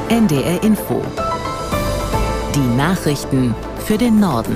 NDR Info. Die Nachrichten für den Norden.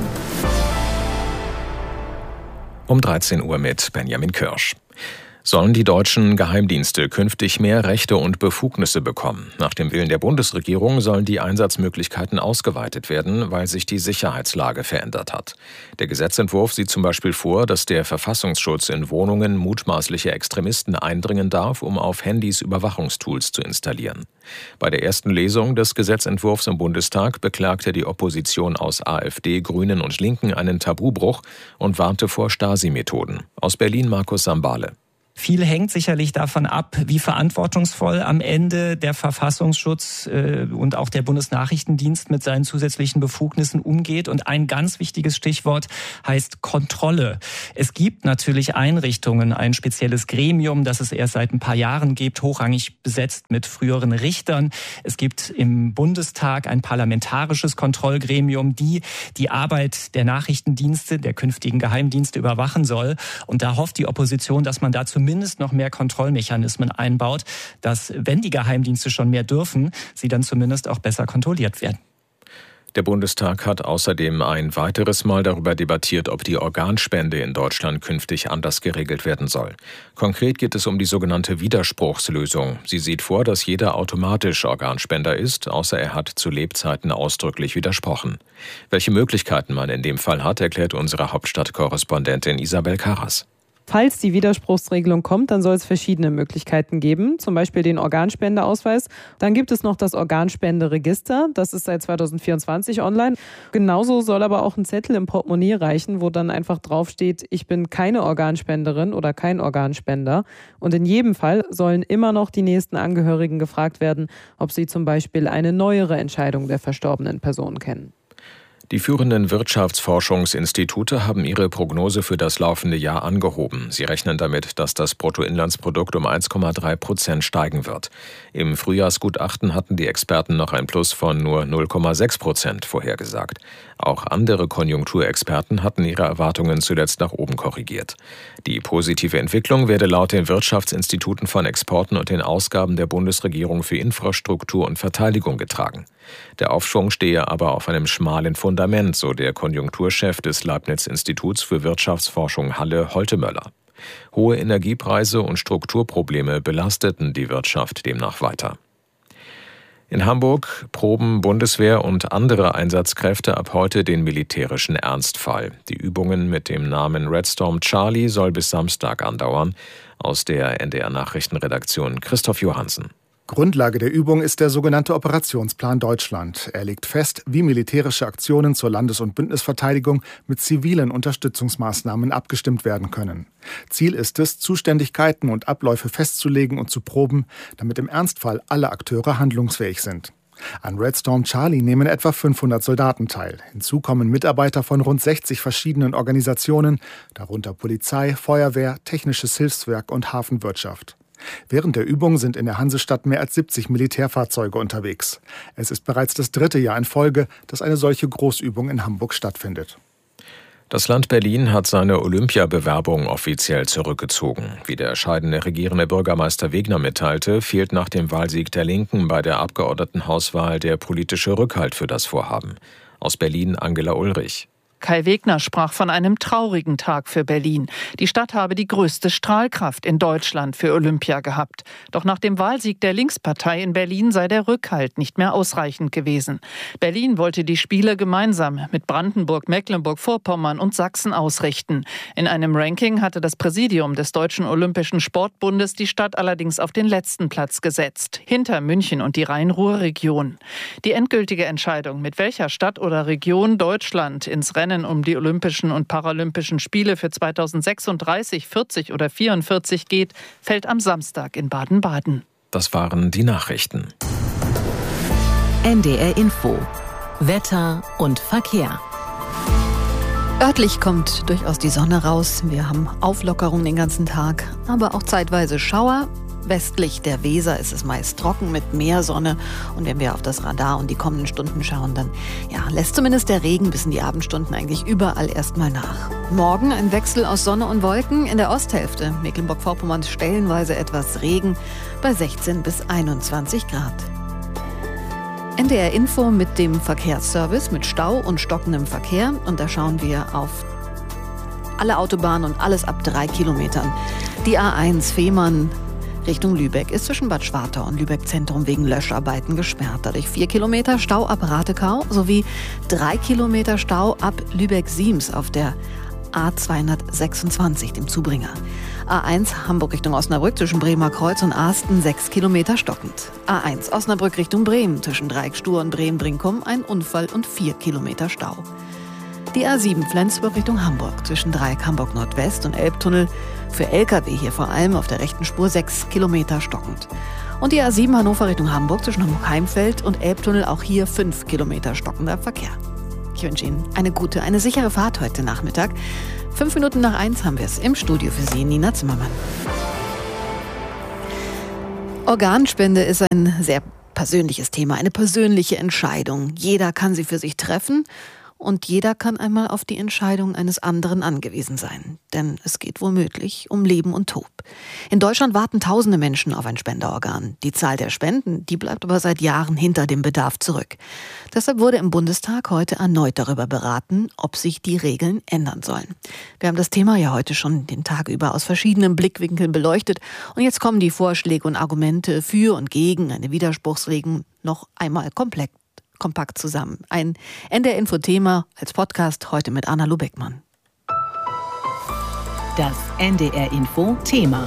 Um 13 Uhr mit Benjamin Kirsch. Sollen die deutschen Geheimdienste künftig mehr Rechte und Befugnisse bekommen? Nach dem Willen der Bundesregierung sollen die Einsatzmöglichkeiten ausgeweitet werden, weil sich die Sicherheitslage verändert hat. Der Gesetzentwurf sieht zum Beispiel vor, dass der Verfassungsschutz in Wohnungen mutmaßlicher Extremisten eindringen darf, um auf Handys Überwachungstools zu installieren. Bei der ersten Lesung des Gesetzentwurfs im Bundestag beklagte die Opposition aus AfD, Grünen und Linken einen Tabubruch und warnte vor Stasi-Methoden. Aus Berlin Markus Sambale. Viel hängt sicherlich davon ab, wie verantwortungsvoll am Ende der Verfassungsschutz und auch der Bundesnachrichtendienst mit seinen zusätzlichen Befugnissen umgeht. Und ein ganz wichtiges Stichwort heißt Kontrolle. Es gibt natürlich Einrichtungen, ein spezielles Gremium, das es erst seit ein paar Jahren gibt, hochrangig besetzt mit früheren Richtern. Es gibt im Bundestag ein parlamentarisches Kontrollgremium, die Arbeit der Nachrichtendienste, der künftigen Geheimdienste überwachen soll. Und da hofft die Opposition, dass man dazu zumindest noch mehr Kontrollmechanismen einbaut, dass, wenn die Geheimdienste schon mehr dürfen, sie dann zumindest auch besser kontrolliert werden. Der Bundestag hat außerdem ein weiteres Mal darüber debattiert, ob die Organspende in Deutschland künftig anders geregelt werden soll. Konkret geht es um die sogenannte Widerspruchslösung. Sie sieht vor, dass jeder automatisch Organspender ist, außer er hat zu Lebzeiten ausdrücklich widersprochen. Welche Möglichkeiten man in dem Fall hat, erklärt unsere Hauptstadtkorrespondentin Isabel Karras. Falls die Widerspruchsregelung kommt, dann soll es verschiedene Möglichkeiten geben, zum Beispiel den Organspendeausweis. Dann gibt es noch das Organspenderegister, das ist seit 2024 online. Genauso soll aber auch ein Zettel im Portemonnaie reichen, wo dann einfach draufsteht, ich bin keine Organspenderin oder kein Organspender. Und in jedem Fall sollen immer noch die nächsten Angehörigen gefragt werden, ob sie zum Beispiel eine neuere Entscheidung der verstorbenen Person kennen. Die führenden Wirtschaftsforschungsinstitute haben ihre Prognose für das laufende Jahr angehoben. Sie rechnen damit, dass das Bruttoinlandsprodukt um 1,3% steigen wird. Im Frühjahrsgutachten hatten die Experten noch ein Plus von nur 0,6% vorhergesagt. Auch andere Konjunkturexperten hatten ihre Erwartungen zuletzt nach oben korrigiert. Die positive Entwicklung werde laut den Wirtschaftsinstituten von Exporten und den Ausgaben der Bundesregierung für Infrastruktur und Verteidigung getragen. Der Aufschwung stehe aber auf einem schmalen Fundament, so der Konjunkturchef des Leibniz-Instituts für Wirtschaftsforschung Halle Holtemöller. Hohe Energiepreise und Strukturprobleme belasteten die Wirtschaft demnach weiter. In Hamburg proben Bundeswehr und andere Einsatzkräfte ab heute den militärischen Ernstfall. Die Übungen mit dem Namen Red Storm Charlie soll bis Samstag andauern. Aus der NDR-Nachrichtenredaktion Christoph Johansen. Grundlage der Übung ist der sogenannte Operationsplan Deutschland. Er legt fest, wie militärische Aktionen zur Landes- und Bündnisverteidigung mit zivilen Unterstützungsmaßnahmen abgestimmt werden können. Ziel ist es, Zuständigkeiten und Abläufe festzulegen und zu proben, damit im Ernstfall alle Akteure handlungsfähig sind. An Red Storm Charlie nehmen etwa 500 Soldaten teil. Hinzu kommen Mitarbeiter von rund 60 verschiedenen Organisationen, darunter Polizei, Feuerwehr, Technisches Hilfswerk und Hafenwirtschaft. Während der Übung sind in der Hansestadt mehr als 70 Militärfahrzeuge unterwegs. Es ist bereits das 3. Jahr in Folge, dass eine solche Großübung in Hamburg stattfindet. Das Land Berlin hat seine Olympiabewerbung offiziell zurückgezogen. Wie der scheidende regierende Bürgermeister Wegner mitteilte, fehlt nach dem Wahlsieg der Linken bei der Abgeordnetenhauswahl der politische Rückhalt für das Vorhaben. Aus Berlin Angela Ulrich. Kai Wegner sprach von einem traurigen Tag für Berlin. Die Stadt habe die größte Strahlkraft in Deutschland für Olympia gehabt. Doch nach dem Wahlsieg der Linkspartei in Berlin sei der Rückhalt nicht mehr ausreichend gewesen. Berlin wollte die Spiele gemeinsam mit Brandenburg, Mecklenburg-Vorpommern und Sachsen ausrichten. In einem Ranking hatte das Präsidium des Deutschen Olympischen Sportbundes die Stadt allerdings auf den letzten Platz gesetzt, hinter München und die Rhein-Ruhr-Region. Die endgültige Entscheidung, mit welcher Stadt oder Region Deutschland ins Rennen um die Olympischen und Paralympischen Spiele für 2036, 40 oder 44 geht, fällt am Samstag in Baden-Baden. Das waren die Nachrichten. NDR Info. Wetter und Verkehr. Örtlich kommt durchaus die Sonne raus. Wir haben Auflockerung den ganzen Tag, aber auch zeitweise Schauer. Westlich der Weser ist es meist trocken mit mehr Sonne. Und wenn wir auf das Radar und die kommenden Stunden schauen, dann lässt zumindest der Regen bis in die Abendstunden eigentlich überall erstmal nach. Morgen ein Wechsel aus Sonne und Wolken in der Osthälfte. Mecklenburg-Vorpommern stellenweise etwas Regen bei 16 bis 21 Grad. NDR Info mit dem Verkehrsservice, mit Stau und stockendem Verkehr. Und da schauen wir auf alle Autobahnen und alles ab 3 Kilometern. Die A1 Fehmarn Richtung Lübeck ist zwischen Bad Schwartau und Lübeck Zentrum wegen Löscharbeiten gesperrt. Dadurch 4 Kilometer Stau ab Ratekau sowie 3 Kilometer Stau ab Lübeck-Siems auf der A226, dem Zubringer. A1 Hamburg Richtung Osnabrück zwischen Bremer Kreuz und Asten 6 Kilometer stockend. A1 Osnabrück Richtung Bremen zwischen Dreieckstuhr und Bremen-Brinkum ein Unfall und 4 Kilometer Stau. Die A7 Flensburg Richtung Hamburg zwischen Dreieck Hamburg Nordwest und Elbtunnel für Lkw hier vor allem auf der rechten Spur 6 Kilometer stockend. Und die A7 Hannover Richtung Hamburg zwischen Hamburg-Heimfeld und Elbtunnel auch hier 5 Kilometer stockender Verkehr. Ich wünsche Ihnen eine gute, eine sichere Fahrt heute Nachmittag. 5 Minuten nach 1 haben wir es im Studio für Sie, Nina Zimmermann. Organspende ist ein sehr persönliches Thema, eine persönliche Entscheidung. Jeder kann sie für sich treffen. Und jeder kann einmal auf die Entscheidung eines anderen angewiesen sein. Denn es geht womöglich um Leben und Tod. In Deutschland warten tausende Menschen auf ein Spenderorgan. Die Zahl der Spenden, die bleibt aber seit Jahren hinter dem Bedarf zurück. Deshalb wurde im Bundestag heute erneut darüber beraten, ob sich die Regeln ändern sollen. Wir haben das Thema ja heute schon den Tag über aus verschiedenen Blickwinkeln beleuchtet. Und jetzt kommen die Vorschläge und Argumente für und gegen eine Widerspruchsregelung noch einmal kompakt zusammen. Ein NDR-Info-Thema als Podcast heute mit Anna Beckmann. Das NDR-Info-Thema.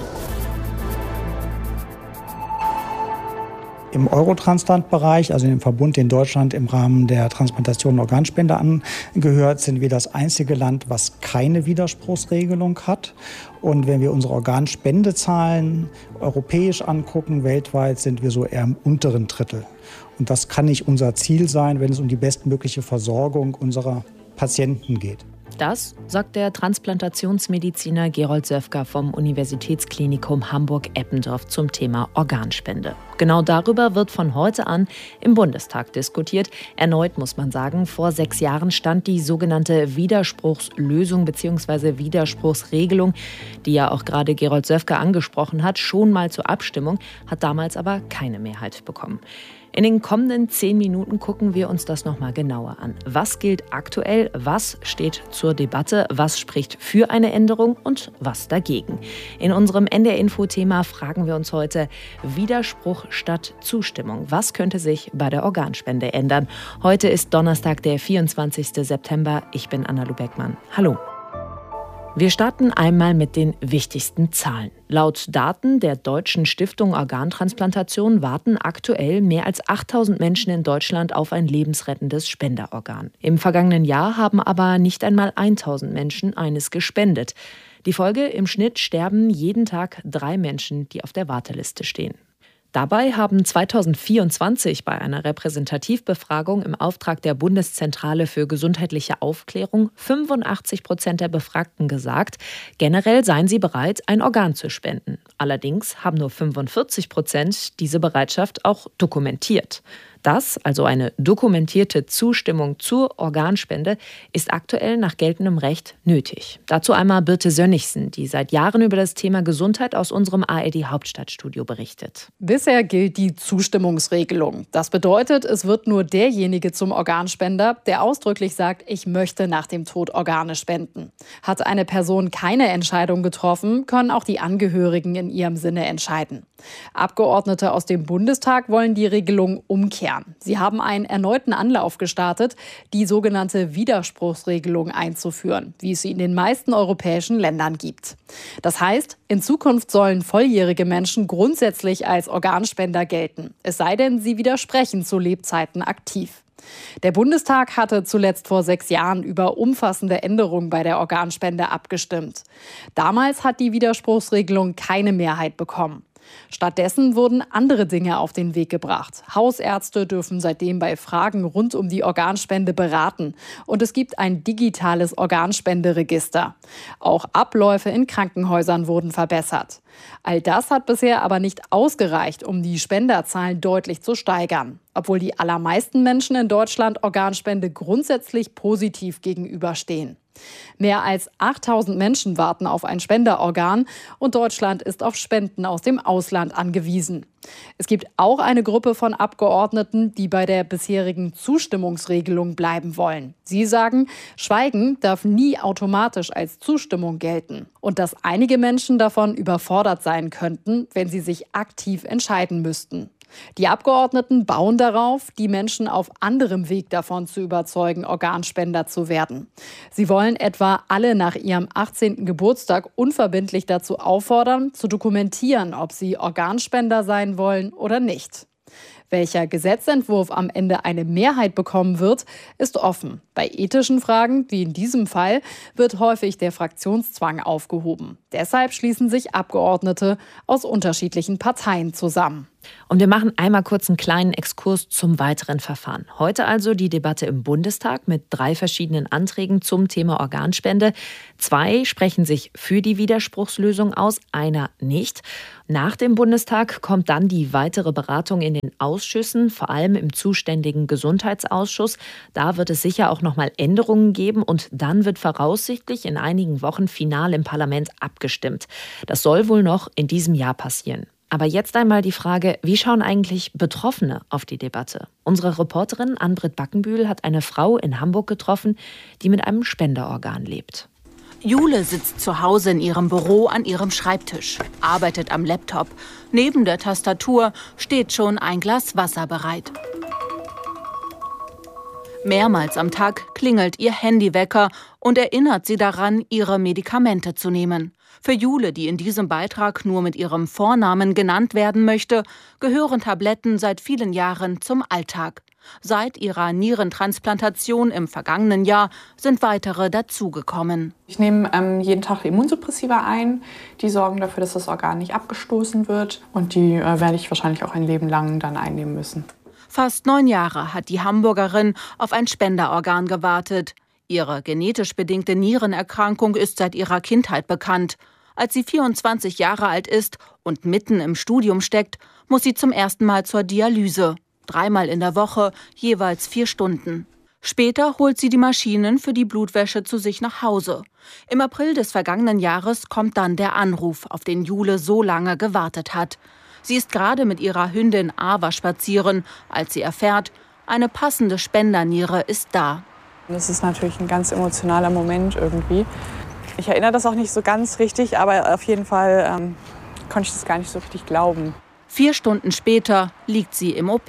Im Eurotransplant-Bereich, also in dem Verbund, den Deutschland im Rahmen der Transplantation und Organspende angehört, sind wir das einzige Land, was keine Widerspruchsregelung hat. Und wenn wir unsere Organspendezahlen europäisch angucken, weltweit sind wir so eher im unteren Drittel. Und das kann nicht unser Ziel sein, wenn es um die bestmögliche Versorgung unserer Patienten geht. Das sagt der Transplantationsmediziner Gerold Söfker vom Universitätsklinikum Hamburg-Eppendorf zum Thema Organspende. Genau darüber wird von heute an im Bundestag diskutiert. Erneut muss man sagen, vor 6 Jahren stand die sogenannte Widerspruchslösung bzw. Widerspruchsregelung, die ja auch gerade Gerold Söfker angesprochen hat, schon mal zur Abstimmung, hat damals aber keine Mehrheit bekommen. In den kommenden 10 Minuten gucken wir uns das nochmal genauer an. Was gilt aktuell, was steht zur Debatte, was spricht für eine Änderung und was dagegen? In unserem NDR-Info-Thema fragen wir uns heute Widerspruch statt Zustimmung. Was könnte sich bei der Organspende ändern? Heute ist Donnerstag, der 24. September. Ich bin Anna Beckmann. Hallo. Wir starten einmal mit den wichtigsten Zahlen. Laut Daten der Deutschen Stiftung Organtransplantation warten aktuell mehr als 8.000 Menschen in Deutschland auf ein lebensrettendes Spenderorgan. Im vergangenen Jahr haben aber nicht einmal 1.000 Menschen eines gespendet. Die Folge: im Schnitt sterben jeden Tag 3 Menschen, die auf der Warteliste stehen. Dabei haben 2024 bei einer Repräsentativbefragung im Auftrag der Bundeszentrale für gesundheitliche Aufklärung 85% der Befragten gesagt, generell seien sie bereit, ein Organ zu spenden. Allerdings haben nur 45% diese Bereitschaft auch dokumentiert. Das, also eine dokumentierte Zustimmung zur Organspende, ist aktuell nach geltendem Recht nötig. Dazu einmal Birte Sönnigsen, die seit Jahren über das Thema Gesundheit aus unserem ARD-Hauptstadtstudio berichtet. Bisher gilt die Zustimmungsregelung. Das bedeutet, es wird nur derjenige zum Organspender, der ausdrücklich sagt, ich möchte nach dem Tod Organe spenden. Hat eine Person keine Entscheidung getroffen, können auch die Angehörigen in ihrem Sinne entscheiden. Abgeordnete aus dem Bundestag wollen die Regelung umkehren. Sie haben einen erneuten Anlauf gestartet, die sogenannte Widerspruchsregelung einzuführen, wie es sie in den meisten europäischen Ländern gibt. Das heißt, in Zukunft sollen volljährige Menschen grundsätzlich als Organspender gelten, es sei denn, sie widersprechen zu Lebzeiten aktiv. Der Bundestag hatte zuletzt vor 6 Jahren über umfassende Änderungen bei der Organspende abgestimmt. Damals hat die Widerspruchsregelung keine Mehrheit bekommen. Stattdessen wurden andere Dinge auf den Weg gebracht. Hausärzte dürfen seitdem bei Fragen rund um die Organspende beraten. Und es gibt ein digitales Organspenderegister. Auch Abläufe in Krankenhäusern wurden verbessert. All das hat bisher aber nicht ausgereicht, um die Spenderzahlen deutlich zu steigern. Obwohl die allermeisten Menschen in Deutschland Organspende grundsätzlich positiv gegenüberstehen. Mehr als 8000 Menschen warten auf ein Spenderorgan und Deutschland ist auf Spenden aus dem Ausland angewiesen. Es gibt auch eine Gruppe von Abgeordneten, die bei der bisherigen Zustimmungsregelung bleiben wollen. Sie sagen, Schweigen darf nie automatisch als Zustimmung gelten und dass einige Menschen davon überfordert sein könnten, wenn sie sich aktiv entscheiden müssten. Die Abgeordneten bauen darauf, die Menschen auf anderem Weg davon zu überzeugen, Organspender zu werden. Sie wollen etwa alle nach ihrem 18. Geburtstag unverbindlich dazu auffordern, zu dokumentieren, ob sie Organspender sein wollen oder nicht. Welcher Gesetzentwurf am Ende eine Mehrheit bekommen wird, ist offen. Bei ethischen Fragen, wie in diesem Fall, wird häufig der Fraktionszwang aufgehoben. Deshalb schließen sich Abgeordnete aus unterschiedlichen Parteien zusammen. Und wir machen einmal kurz einen kleinen Exkurs zum weiteren Verfahren. Heute also die Debatte im Bundestag mit 3 verschiedenen Anträgen zum Thema Organspende. 2 sprechen sich für die Widerspruchslösung aus, einer nicht. Nach dem Bundestag kommt dann die weitere Beratung in den Ausschüssen, vor allem im zuständigen Gesundheitsausschuss. Da wird es sicher auch noch mal Änderungen geben und dann wird voraussichtlich in einigen Wochen final im Parlament abgestimmt. Das soll wohl noch in diesem Jahr passieren. Aber jetzt einmal die Frage, wie schauen eigentlich Betroffene auf die Debatte? Unsere Reporterin Ann-Britt Backenbühl hat eine Frau in Hamburg getroffen, die mit einem Spenderorgan lebt. Jule sitzt zu Hause in ihrem Büro an ihrem Schreibtisch, arbeitet am Laptop. Neben der Tastatur steht schon ein Glas Wasser bereit. Mehrmals am Tag klingelt ihr Handywecker und erinnert sie daran, ihre Medikamente zu nehmen. Für Jule, die in diesem Beitrag nur mit ihrem Vornamen genannt werden möchte, gehören Tabletten seit vielen Jahren zum Alltag. Seit ihrer Nierentransplantation im vergangenen Jahr sind weitere dazugekommen. Ich nehme jeden Tag Immunsuppressiva ein. Die sorgen dafür, dass das Organ nicht abgestoßen wird. Und die werde ich wahrscheinlich auch ein Leben lang dann einnehmen müssen. Fast 9 Jahre hat die Hamburgerin auf ein Spenderorgan gewartet. Ihre genetisch bedingte Nierenerkrankung ist seit ihrer Kindheit bekannt. Als sie 24 Jahre alt ist und mitten im Studium steckt, muss sie zum ersten Mal zur Dialyse. 3-mal in der Woche, jeweils 4 Stunden. Später holt sie die Maschinen für die Blutwäsche zu sich nach Hause. Im April des vergangenen Jahres kommt dann der Anruf, auf den Jule so lange gewartet hat. Sie ist gerade mit ihrer Hündin Ava spazieren, als sie erfährt, eine passende Spenderniere ist da. Das ist natürlich ein ganz emotionaler Moment irgendwie. Ich erinnere das auch nicht so ganz richtig, aber auf jeden Fall konnte ich das gar nicht so richtig glauben. 4 Stunden später liegt sie im OP.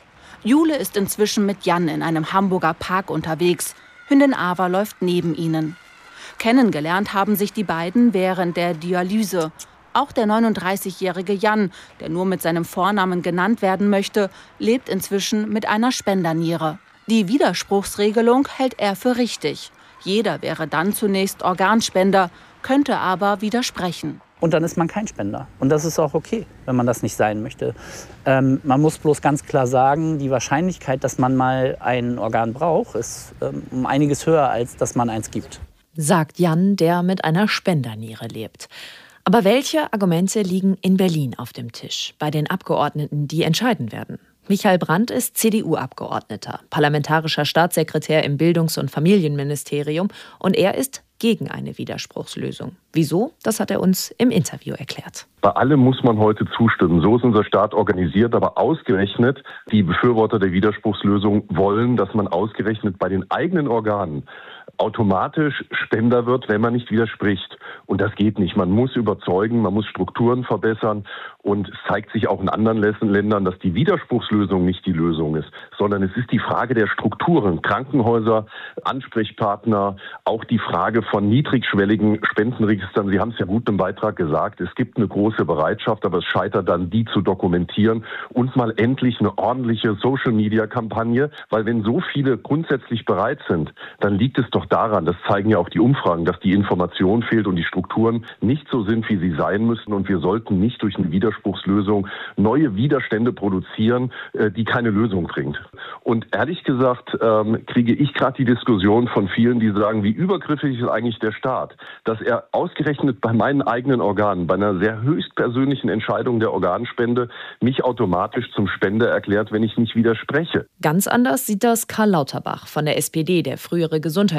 Jule ist inzwischen mit Jan in einem Hamburger Park unterwegs. Hündin Ava läuft neben ihnen. Kennengelernt haben sich die beiden während der Dialyse. Auch der 39-jährige Jan, der nur mit seinem Vornamen genannt werden möchte, lebt inzwischen mit einer Spenderniere. Die Widerspruchsregelung hält er für richtig. Jeder wäre dann zunächst Organspender, könnte aber widersprechen. Und dann ist man kein Spender. Und das ist auch okay, wenn man das nicht sein möchte. Man muss bloß ganz klar sagen, die Wahrscheinlichkeit, dass man mal ein Organ braucht, ist um einiges höher, als dass man eins gibt. Sagt Jan, der mit einer Spenderniere lebt. Aber welche Argumente liegen in Berlin auf dem Tisch bei den Abgeordneten, die entscheiden werden? Michael Brandt ist CDU-Abgeordneter, parlamentarischer Staatssekretär im Bildungs- und Familienministerium und er ist gegen eine Widerspruchslösung. Wieso? Das hat er uns im Interview erklärt. Bei allem muss man heute zustimmen. So ist unser Staat organisiert, aber ausgerechnet die Befürworter der Widerspruchslösung wollen, dass man ausgerechnet bei den eigenen Organen automatisch Spender wird, wenn man nicht widerspricht. Und das geht nicht. Man muss überzeugen, man muss Strukturen verbessern. Und es zeigt sich auch in anderen Ländern, dass die Widerspruchslösung nicht die Lösung ist, sondern es ist die Frage der Strukturen. Krankenhäuser, Ansprechpartner, auch die Frage von niedrigschwelligen Spendenregistern. Sie haben es ja gut im Beitrag gesagt. Es gibt eine große Bereitschaft, aber es scheitert dann, die zu dokumentieren und mal endlich eine ordentliche Social-Media-Kampagne. Weil wenn so viele grundsätzlich bereit sind, dann liegt es doch daran, das zeigen ja auch die Umfragen, dass die Information fehlt und die Strukturen nicht so sind, wie sie sein müssen. Und wir sollten nicht durch eine Widerspruchslösung neue Widerstände produzieren, die keine Lösung bringt. Und ehrlich gesagt kriege ich gerade die Diskussion von vielen, die sagen, wie übergriffig ist eigentlich der Staat, dass er ausgerechnet bei meinen eigenen Organen, bei einer sehr höchstpersönlichen Entscheidung der Organspende, mich automatisch zum Spender erklärt, wenn ich nicht widerspreche. Ganz anders sieht das Karl Lauterbach von der SPD, der frühere Gesundheitsminister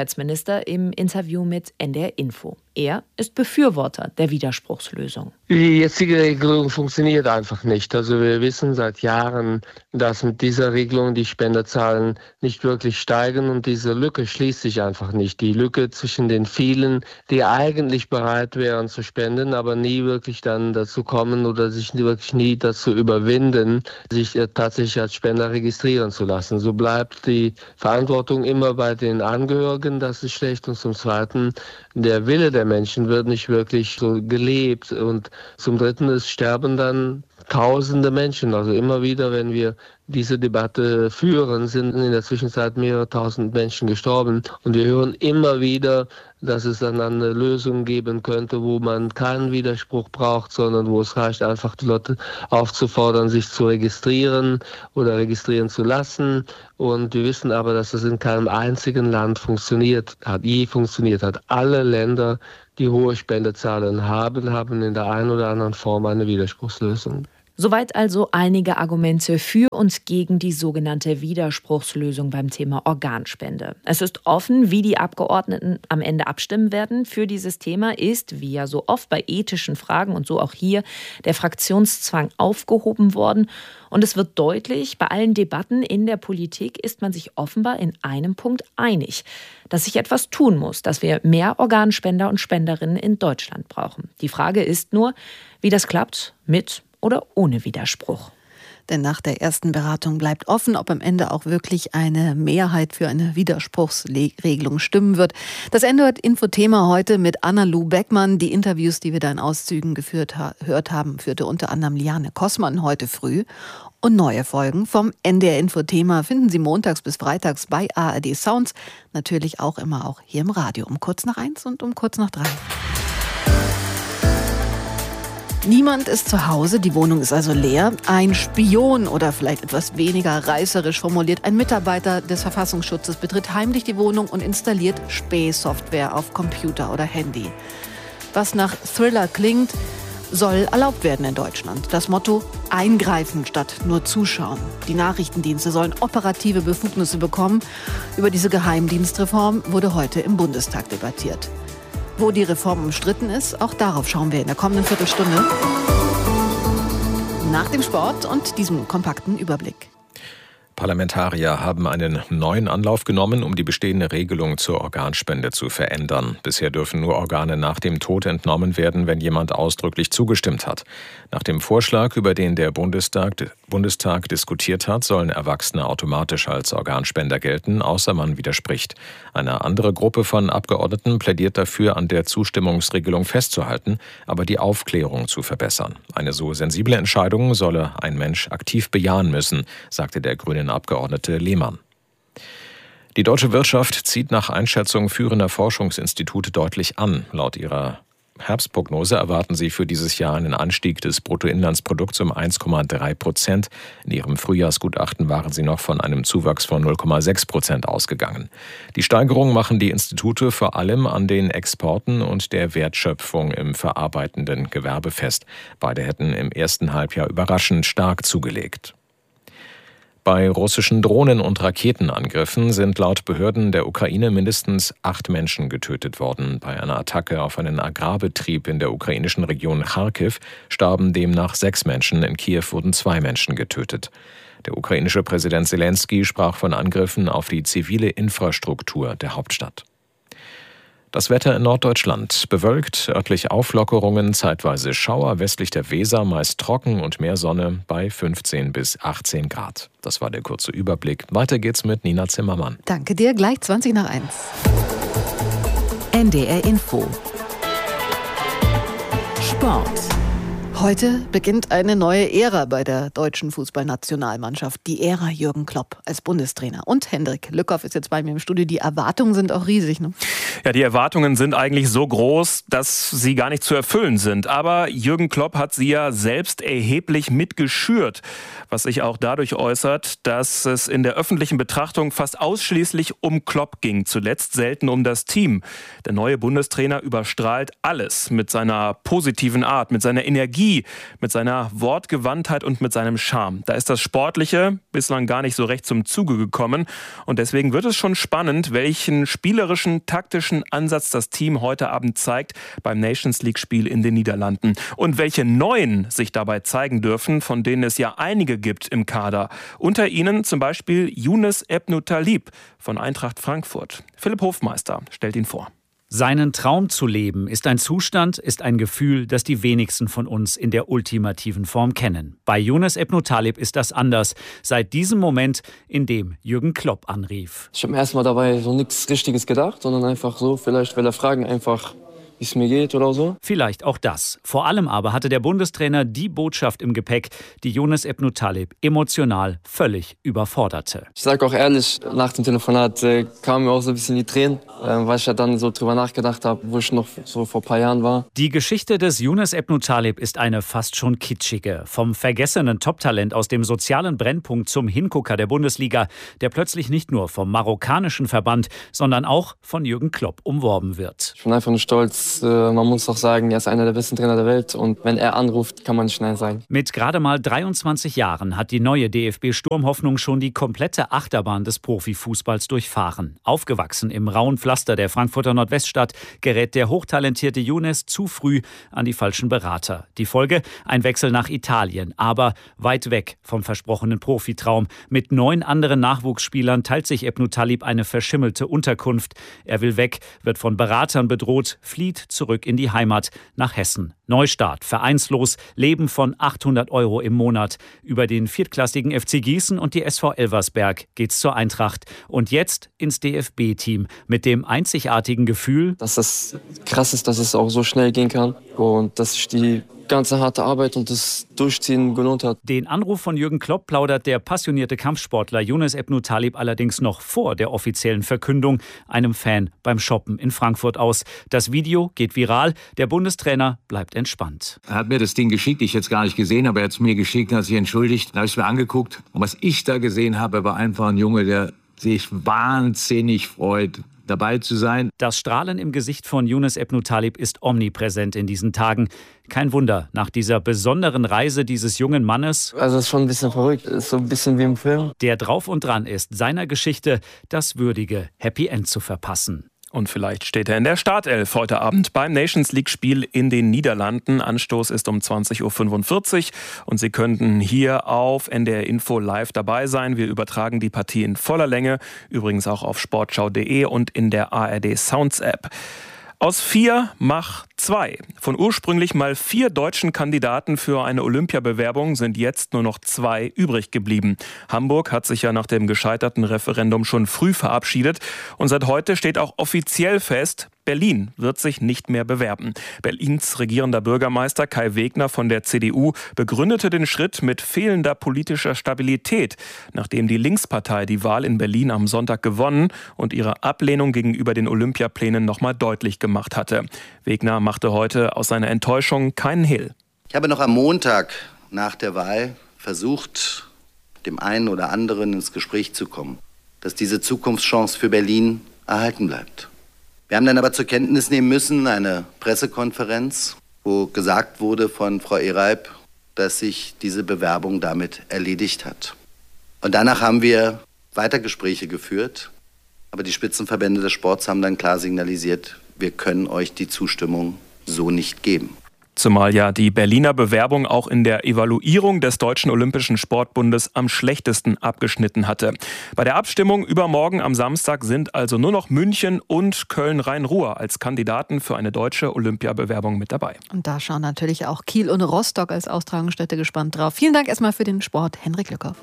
Gesundheitsminister im Interview mit NDR Info. Er ist Befürworter der Widerspruchslösung. Die jetzige Regelung funktioniert einfach nicht. Also wir wissen seit Jahren, dass mit dieser Regelung die Spenderzahlen nicht wirklich steigen und diese Lücke schließt sich einfach nicht. Die Lücke zwischen den vielen, die eigentlich bereit wären zu spenden, aber nie wirklich dann dazu kommen oder sich wirklich nie dazu überwinden, sich tatsächlich als Spender registrieren zu lassen. So bleibt die Verantwortung immer bei den Angehörigen, das ist schlecht. Und zum Zweiten, der Wille der Menschen wird nicht wirklich so gelebt. Und zum Dritten, es sterben dann Tausende Menschen. Also immer wieder, wenn wir diese Debatte führen, sind in der Zwischenzeit mehrere tausend Menschen gestorben. Und wir hören immer wieder, dass es dann eine Lösung geben könnte, wo man keinen Widerspruch braucht, sondern wo es reicht, einfach die Leute aufzufordern, sich zu registrieren oder registrieren zu lassen. Und wir wissen aber, dass es in keinem einzigen Land funktioniert hat. Alle Länder, die hohe Spendezahlen haben in der einen oder anderen Form eine Widerspruchslösung. Soweit also einige Argumente für und gegen die sogenannte Widerspruchslösung beim Thema Organspende. Es ist offen, wie die Abgeordneten am Ende abstimmen werden. Für dieses Thema ist, wie ja so oft bei ethischen Fragen und so auch hier, der Fraktionszwang aufgehoben worden. Und es wird deutlich, bei allen Debatten in der Politik ist man sich offenbar in einem Punkt einig, dass sich etwas tun muss, dass wir mehr Organspender und Spenderinnen in Deutschland brauchen. Die Frage ist nur, wie das klappt mit oder ohne Widerspruch. Denn nach der ersten Beratung bleibt offen, ob am Ende auch wirklich eine Mehrheit für eine Widerspruchsregelung stimmen wird. Das NDR-Info-Thema heute mit Anna-Lu Beckmann. Die Interviews, die wir da in Auszügen gehört haben, führte unter anderem Liane Kossmann heute früh. Und neue Folgen vom NDR-Info-Thema finden Sie montags bis freitags bei ARD Sounds. Natürlich auch immer auch hier im Radio um 2:45 und um 2:45. Niemand ist zu Hause, die Wohnung ist also leer. Ein Spion oder vielleicht etwas weniger reißerisch formuliert, ein Mitarbeiter des Verfassungsschutzes betritt heimlich die Wohnung und installiert Spähsoftware auf Computer oder Handy. Was nach Thriller klingt, soll erlaubt werden in Deutschland. Das Motto: eingreifen statt nur zuschauen. Die Nachrichtendienste sollen operative Befugnisse bekommen. Über diese Geheimdienstreform wurde heute im Bundestag debattiert. Wo die Reform umstritten ist, auch darauf schauen wir in der kommenden Viertelstunde. Nach dem Sport und diesem kompakten Überblick. Parlamentarier haben einen neuen Anlauf genommen, um die bestehende Regelung zur Organspende zu verändern. Bisher dürfen nur Organe nach dem Tod entnommen werden, wenn jemand ausdrücklich zugestimmt hat. Nach dem Vorschlag, über den der Bundestag diskutiert hat, sollen Erwachsene automatisch als Organspender gelten, außer man widerspricht. Eine andere Gruppe von Abgeordneten plädiert dafür, an der Zustimmungsregelung festzuhalten, aber die Aufklärung zu verbessern. Eine so sensible Entscheidung solle ein Mensch aktiv bejahen müssen, sagte der grüne Abgeordnete Lehmann. Die deutsche Wirtschaft zieht nach Einschätzung führender Forschungsinstitute deutlich an. Laut ihrer Herbstprognose erwarten sie für dieses Jahr einen Anstieg des Bruttoinlandsprodukts um 1,3%. In ihrem Frühjahrsgutachten waren sie noch von einem Zuwachs von 0,6% ausgegangen. Die Steigerung machen die Institute vor allem an den Exporten und der Wertschöpfung im verarbeitenden Gewerbe fest. Beide hätten im ersten Halbjahr überraschend stark zugelegt. Bei russischen Drohnen- und Raketenangriffen sind laut Behörden der Ukraine mindestens 8 Menschen getötet worden. Bei einer Attacke auf einen Agrarbetrieb in der ukrainischen Region Charkiw starben demnach 6 Menschen. In Kiew wurden 2 Menschen getötet. Der ukrainische Präsident Selenskyj sprach von Angriffen auf die zivile Infrastruktur der Hauptstadt. Das Wetter in Norddeutschland: bewölkt, örtlich Auflockerungen, zeitweise Schauer, westlich der Weser meist trocken und mehr Sonne bei 15 bis 18 Grad. Das war der kurze Überblick. Weiter geht's mit Nina Zimmermann. Danke dir, gleich 1:20. NDR Info. Sport. Heute beginnt eine neue Ära bei der deutschen Fußballnationalmannschaft. Die Ära Jürgen Klopp als Bundestrainer. Und Hendrik Lückhoff ist jetzt bei mir im Studio. Die Erwartungen sind auch riesig, ne? Ja, die Erwartungen sind eigentlich so groß, dass sie gar nicht zu erfüllen sind. Aber Jürgen Klopp hat sie ja selbst erheblich mitgeschürt. Was sich auch dadurch äußert, dass es in der öffentlichen Betrachtung fast ausschließlich um Klopp ging. Zuletzt selten um das Team. Der neue Bundestrainer überstrahlt alles mit seiner positiven Art, mit seiner Energie, Energie, mit seiner Wortgewandtheit und mit seinem Charme. Da ist das Sportliche bislang gar nicht so recht zum Zuge gekommen. Und deswegen wird es schon spannend, welchen spielerischen, taktischen Ansatz das Team heute Abend zeigt beim Nations-League-Spiel in den Niederlanden. Und welche neuen sich dabei zeigen dürfen, von denen es ja einige gibt im Kader. Unter ihnen zum Beispiel Younes Ebnou Talib von Eintracht Frankfurt. Philipp Hofmeister stellt ihn vor. Seinen Traum zu leben ist ein Zustand, ist ein Gefühl, das die wenigsten von uns in der ultimativen Form kennen. Bei Younes Ebnou Talib ist das anders. Seit diesem Moment, in dem Jürgen Klopp anrief. Ich habe mir erstmal dabei so nichts Richtiges gedacht, sondern einfach so, vielleicht will er fragen, einfach wie es mir geht oder so. Vielleicht auch das. Vor allem aber hatte der Bundestrainer die Botschaft im Gepäck, die Younes Ebnou Talib emotional völlig überforderte. Ich sage auch ehrlich, nach dem Telefonat kamen mir auch so ein bisschen die Tränen, weil ich ja dann so drüber nachgedacht habe, wo ich noch so vor ein paar Jahren war. Die Geschichte des Younes Ebnou Talib ist eine fast schon kitschige. Vom vergessenen Top-Talent aus dem sozialen Brennpunkt zum Hingucker der Bundesliga, der plötzlich nicht nur vom marokkanischen Verband, sondern auch von Jürgen Klopp umworben wird. Ich bin einfach nur stolz. Man muss auch sagen, er ist einer der besten Trainer der Welt und wenn er anruft, kann man nicht Nein sagen. Mit gerade mal 23 Jahren hat die neue DFB-Sturmhoffnung schon die komplette Achterbahn des Profifußballs durchfahren. Aufgewachsen im rauen Pflaster der Frankfurter Nordweststadt gerät der hochtalentierte Younes zu früh an die falschen Berater. Die Folge? Ein Wechsel nach Italien, aber weit weg vom versprochenen Profitraum. Mit 9 anderen Nachwuchsspielern teilt sich Ebnou Talib eine verschimmelte Unterkunft. Er will weg, wird von Beratern bedroht, flieht zurück in die Heimat nach Hessen. Neustart, vereinslos, Leben von 800 € im Monat. Über den viertklassigen FC Gießen und die SV Elversberg geht's zur Eintracht. Und jetzt ins DFB-Team mit dem einzigartigen Gefühl, dass das krass ist, dass es auch so schnell gehen kann und dass sich die ganze harte Arbeit und das Durchziehen gelohnt hat. Den Anruf von Jürgen Klopp plaudert der passionierte Kampfsportler Younes Ebnou Talib allerdings noch vor der offiziellen Verkündung einem Fan beim Shoppen in Frankfurt aus. Das Video geht viral, der Bundestrainer bleibt entspannt. Er hat mir das Ding geschickt, ich jetzt gar nicht gesehen, aber er hat es mir geschickt, hat sich entschuldigt. Dann habe ich es mir angeguckt und was ich da gesehen habe, war einfach ein Junge, der sich wahnsinnig freut, dabei zu sein. Das Strahlen im Gesicht von Younes Ebnou Talib ist omnipräsent in diesen Tagen. Kein Wunder, nach dieser besonderen Reise dieses jungen Mannes, also das ist schon ein bisschen verrückt, ist so ein bisschen wie im Film, der drauf und dran ist, seiner Geschichte das würdige Happy End zu verpassen. Und vielleicht steht er in der Startelf heute Abend beim Nations-League-Spiel in den Niederlanden. Anstoß ist um 20.45 Uhr und Sie könnten hier auf NDR Info live dabei sein. Wir übertragen die Partie in voller Länge, übrigens auch auf sportschau.de und in der ARD Sounds App. Aus 4 mach 2. Von ursprünglich mal 4 deutschen Kandidaten für eine Olympiabewerbung sind jetzt nur noch 2 übrig geblieben. Hamburg hat sich ja nach dem gescheiterten Referendum schon früh verabschiedet und seit heute steht auch offiziell fest, Berlin wird sich nicht mehr bewerben. Berlins regierender Bürgermeister Kai Wegner von der CDU begründete den Schritt mit fehlender politischer Stabilität, nachdem die Linkspartei die Wahl in Berlin am Sonntag gewonnen und ihre Ablehnung gegenüber den Olympiaplänen nochmal deutlich gemacht hatte. Wegner machte heute aus seiner Enttäuschung keinen Hehl. Ich habe noch am Montag nach der Wahl versucht, dem einen oder anderen ins Gespräch zu kommen, dass diese Zukunftschance für Berlin erhalten bleibt. Wir haben dann aber zur Kenntnis nehmen müssen, eine Pressekonferenz, wo gesagt wurde von Frau Ereib, dass sich diese Bewerbung damit erledigt hat. Und danach haben wir weiter Gespräche geführt, aber die Spitzenverbände des Sports haben dann klar signalisiert, wir können euch die Zustimmung so nicht geben. Zumal ja die Berliner Bewerbung auch in der Evaluierung des Deutschen Olympischen Sportbundes am schlechtesten abgeschnitten hatte. Bei der Abstimmung übermorgen am Samstag sind also nur noch München und Köln-Rhein-Ruhr als Kandidaten für eine deutsche Olympiabewerbung mit dabei. Und da schauen natürlich auch Kiel und Rostock als Austragungsstätte gespannt drauf. Vielen Dank erstmal für den Sport, Henrik Lückhoff.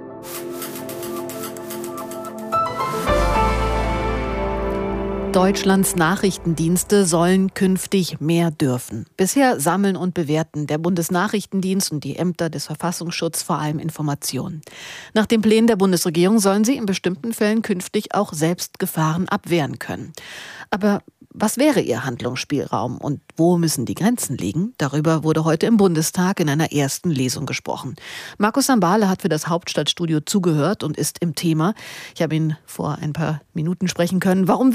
Deutschlands Nachrichtendienste sollen künftig mehr dürfen. Bisher sammeln und bewerten der Bundesnachrichtendienst und die Ämter des Verfassungsschutzes vor allem Informationen. Nach den Plänen der Bundesregierung sollen sie in bestimmten Fällen künftig auch selbst Gefahren abwehren können. Aber was wäre ihr Handlungsspielraum und wo müssen die Grenzen liegen? Darüber wurde heute im Bundestag in einer ersten Lesung gesprochen. Markus Sambale hat für das Hauptstadtstudio zugehört und ist im Thema. Ich habe ihn vor ein paar Minuten sprechen können. Warum will die Bundesregierung